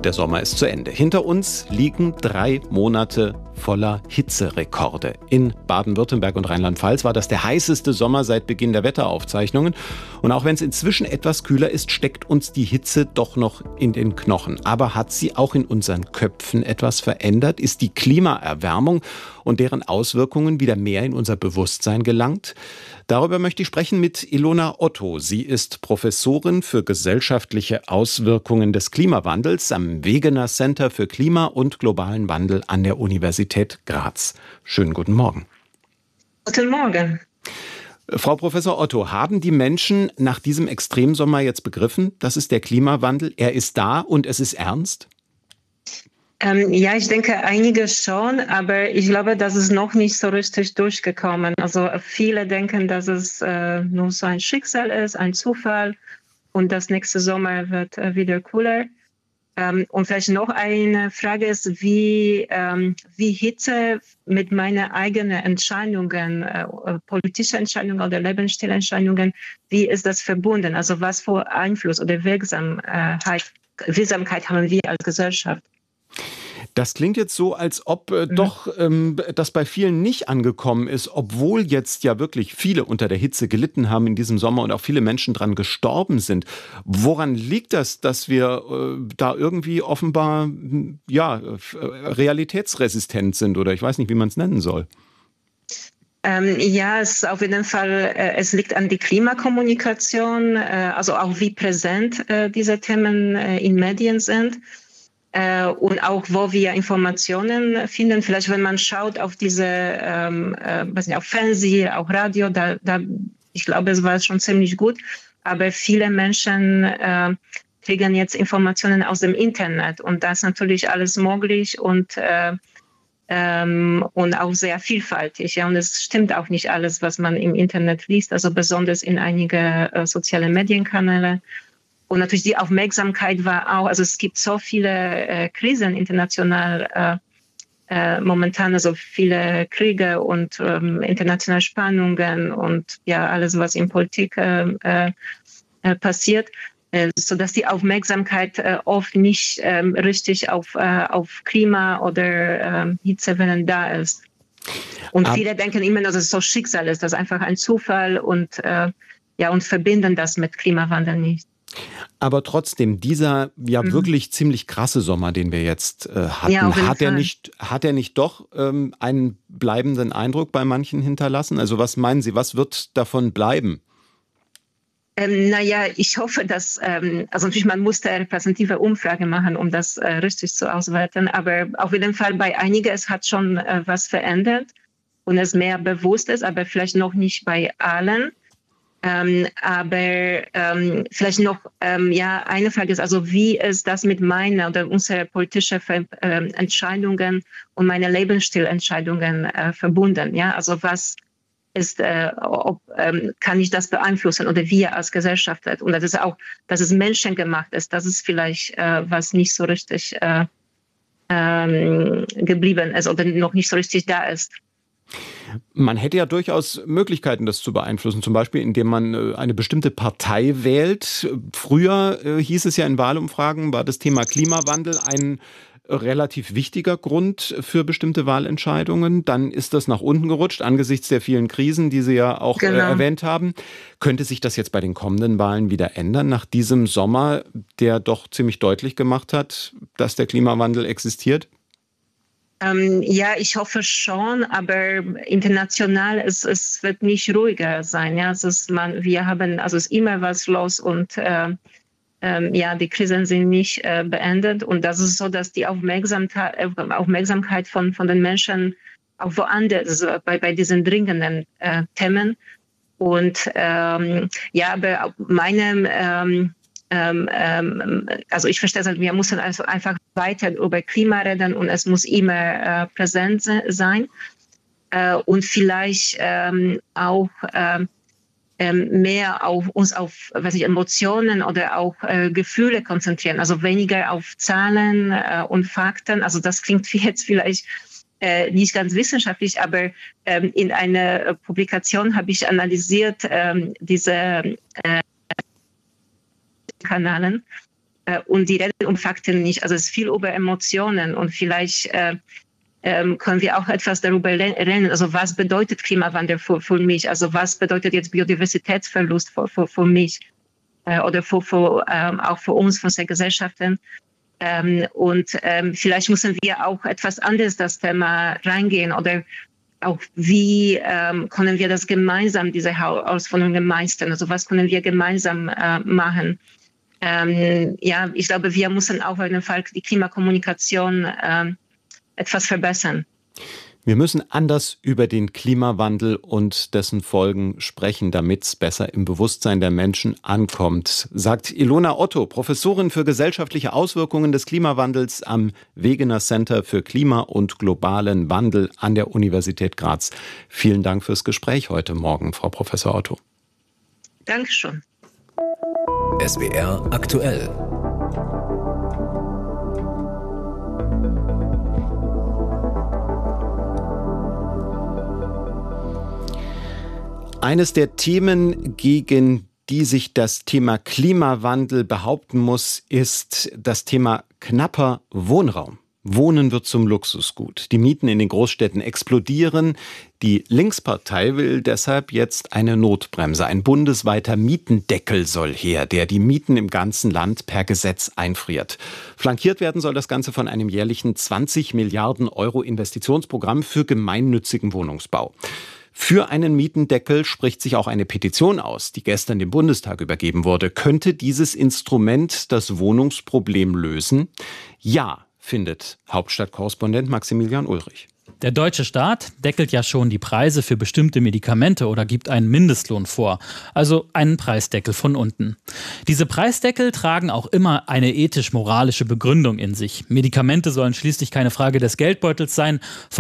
Der Sommer ist zu Ende. Hinter uns liegen 3 Monate voller Hitzerekorde. In Baden-Württemberg und Rheinland-Pfalz war das der heißeste Sommer seit Beginn der Wetteraufzeichnungen. Und auch wenn es inzwischen etwas kühler ist, steckt uns die Hitze doch noch in den Knochen. Aber hat sie auch in unseren Köpfen etwas verändert? Ist die Klimaerwärmung und deren Auswirkungen wieder mehr in unser Bewusstsein gelangt? Darüber möchte ich sprechen mit Ilona Otto. Sie ist Professorin für gesellschaftliche Auswirkungen des Klimawandels am Wegener Center für Klima und globalen Wandel an der Universität Graz. Schönen guten Morgen. Guten Morgen. Frau Professor Otto, haben die Menschen nach diesem Extremsommer jetzt begriffen, das ist der Klimawandel, er ist da und es ist ernst? Ja, ich denke, einige schon, aber ich glaube, das ist noch nicht so richtig durchgekommen. Also viele denken, dass es nur so ein Schicksal ist, ein Zufall und das nächste Sommer wird wieder cooler. Und vielleicht noch eine Frage ist, wie Hitze mit meinen eigenen Entscheidungen, politische Entscheidungen oder Lebensstilentscheidungen, wie ist das verbunden? Also was für Einfluss oder Wirksamkeit haben wir als Gesellschaft? Das klingt jetzt so, als ob doch das bei vielen nicht angekommen ist, obwohl jetzt ja wirklich viele unter der Hitze gelitten haben in diesem Sommer und auch viele Menschen dran gestorben sind. Woran liegt das, dass wir da irgendwie offenbar realitätsresistent sind oder ich weiß nicht, wie man es nennen soll? Ja, es auf jeden Fall, es liegt an die Klimakommunikation, also auch wie präsent diese Themen in Medien sind. Und auch, wo wir Informationen finden. Vielleicht, wenn man schaut auf diese, auf Fernsehen, auch Radio, ich glaube, es war schon ziemlich gut. Aber viele Menschen kriegen jetzt Informationen aus dem Internet. Und das ist natürlich alles möglich und auch sehr vielfältig. Ja, und es stimmt auch nicht alles, was man im Internet liest, also besonders in einige soziale Medienkanäle. Und natürlich die Aufmerksamkeit war auch, also es gibt so viele Krisen international momentan, also viele Kriege und internationale Spannungen und ja alles, was in Politik passiert, sodass die Aufmerksamkeit oft nicht richtig auf Klima oder Hitzewellen da ist. Und viele denken immer, dass es so Schicksal ist, das ist einfach ein Zufall und verbinden das mit Klimawandel nicht. Aber trotzdem, dieser wirklich ziemlich krasse Sommer, den wir jetzt hatten, hat er nicht doch einen bleibenden Eindruck bei manchen hinterlassen? Also was meinen Sie, was wird davon bleiben? Ich hoffe, dass, also natürlich, man musste eine repräsentative Umfrage machen, um das richtig zu auswerten, aber auf jeden Fall bei einigen, es hat schon was verändert und es mehr bewusst ist, aber vielleicht noch nicht bei allen. Aber vielleicht noch eine Frage ist, also wie ist das mit meiner oder unsere politischen Entscheidungen und meine Lebensstilentscheidungen verbunden? Ja, also was ist, kann ich das beeinflussen oder wir als Gesellschaft? Und das ist auch, dass es menschengemacht ist, das ist vielleicht was nicht so richtig geblieben ist oder noch nicht so richtig da ist. Man hätte ja durchaus Möglichkeiten, das zu beeinflussen, zum Beispiel indem man eine bestimmte Partei wählt. Früher hieß es ja in Wahlumfragen, war das Thema Klimawandel ein relativ wichtiger Grund für bestimmte Wahlentscheidungen. Dann ist das nach unten gerutscht, angesichts der vielen Krisen, die Sie ja auch erwähnt haben. Könnte sich das jetzt bei den kommenden Wahlen wieder ändern, nach diesem Sommer, der doch ziemlich deutlich gemacht hat, dass der Klimawandel existiert? Ja, ich hoffe schon, aber international es wird nicht ruhiger sein. Ja, es ist immer was los und die Krisen sind nicht beendet und das ist so, dass die Aufmerksamkeit von den Menschen auch woanders bei diesen dringenden Themen und aber meinem also ich verstehe, wir müssen also einfach weiter über Klima reden und es muss immer präsent sein und vielleicht auch mehr auf Emotionen oder auch Gefühle konzentrieren, also weniger auf Zahlen und Fakten. Also das klingt jetzt vielleicht nicht ganz wissenschaftlich, aber in einer Publikation habe ich analysiert diese Kanälen und die reden um Fakten nicht. Also es ist viel über Emotionen und vielleicht können wir auch etwas darüber lernen. Also was bedeutet Klimawandel für mich? Also was bedeutet jetzt Biodiversitätsverlust für mich oder auch für uns, für unsere Gesellschaften? Und vielleicht müssen wir auch etwas anderes das Thema reingehen oder auch wie können wir das gemeinsam, diese Herausforderungen meistern? Also was können wir gemeinsam machen? Ich glaube, wir müssen auf jeden Fall die Klimakommunikation etwas verbessern. Wir müssen anders über den Klimawandel und dessen Folgen sprechen, damit es besser im Bewusstsein der Menschen ankommt, sagt Ilona Otto, Professorin für gesellschaftliche Auswirkungen des Klimawandels am Wegener Center für Klima und globalen Wandel an der Universität Graz. Vielen Dank fürs Gespräch heute Morgen, Frau Professor Otto. Dankeschön. SWR aktuell. Eines der Themen, gegen die sich das Thema Klimawandel behaupten muss, ist das Thema knapper Wohnraum. Wohnen wird zum Luxusgut. Die Mieten in den Großstädten explodieren. Die Linkspartei will deshalb jetzt eine Notbremse. Ein bundesweiter Mietendeckel soll her, der die Mieten im ganzen Land per Gesetz einfriert. Flankiert werden soll das Ganze von einem jährlichen 20 Milliarden Euro Investitionsprogramm für gemeinnützigen Wohnungsbau. Für einen Mietendeckel spricht sich auch eine Petition aus, die gestern dem Bundestag übergeben wurde. Könnte dieses Instrument das Wohnungsproblem lösen? Ja, findet Hauptstadtkorrespondent Maximilian Ulrich. Der deutsche Staat deckelt ja schon die Preise für bestimmte Medikamente oder gibt einen Mindestlohn vor, also einen Preisdeckel von unten. Diese Preisdeckel tragen auch immer eine ethisch-moralische Begründung in sich. Medikamente sollen schließlich keine Frage des Geldbeutels sein.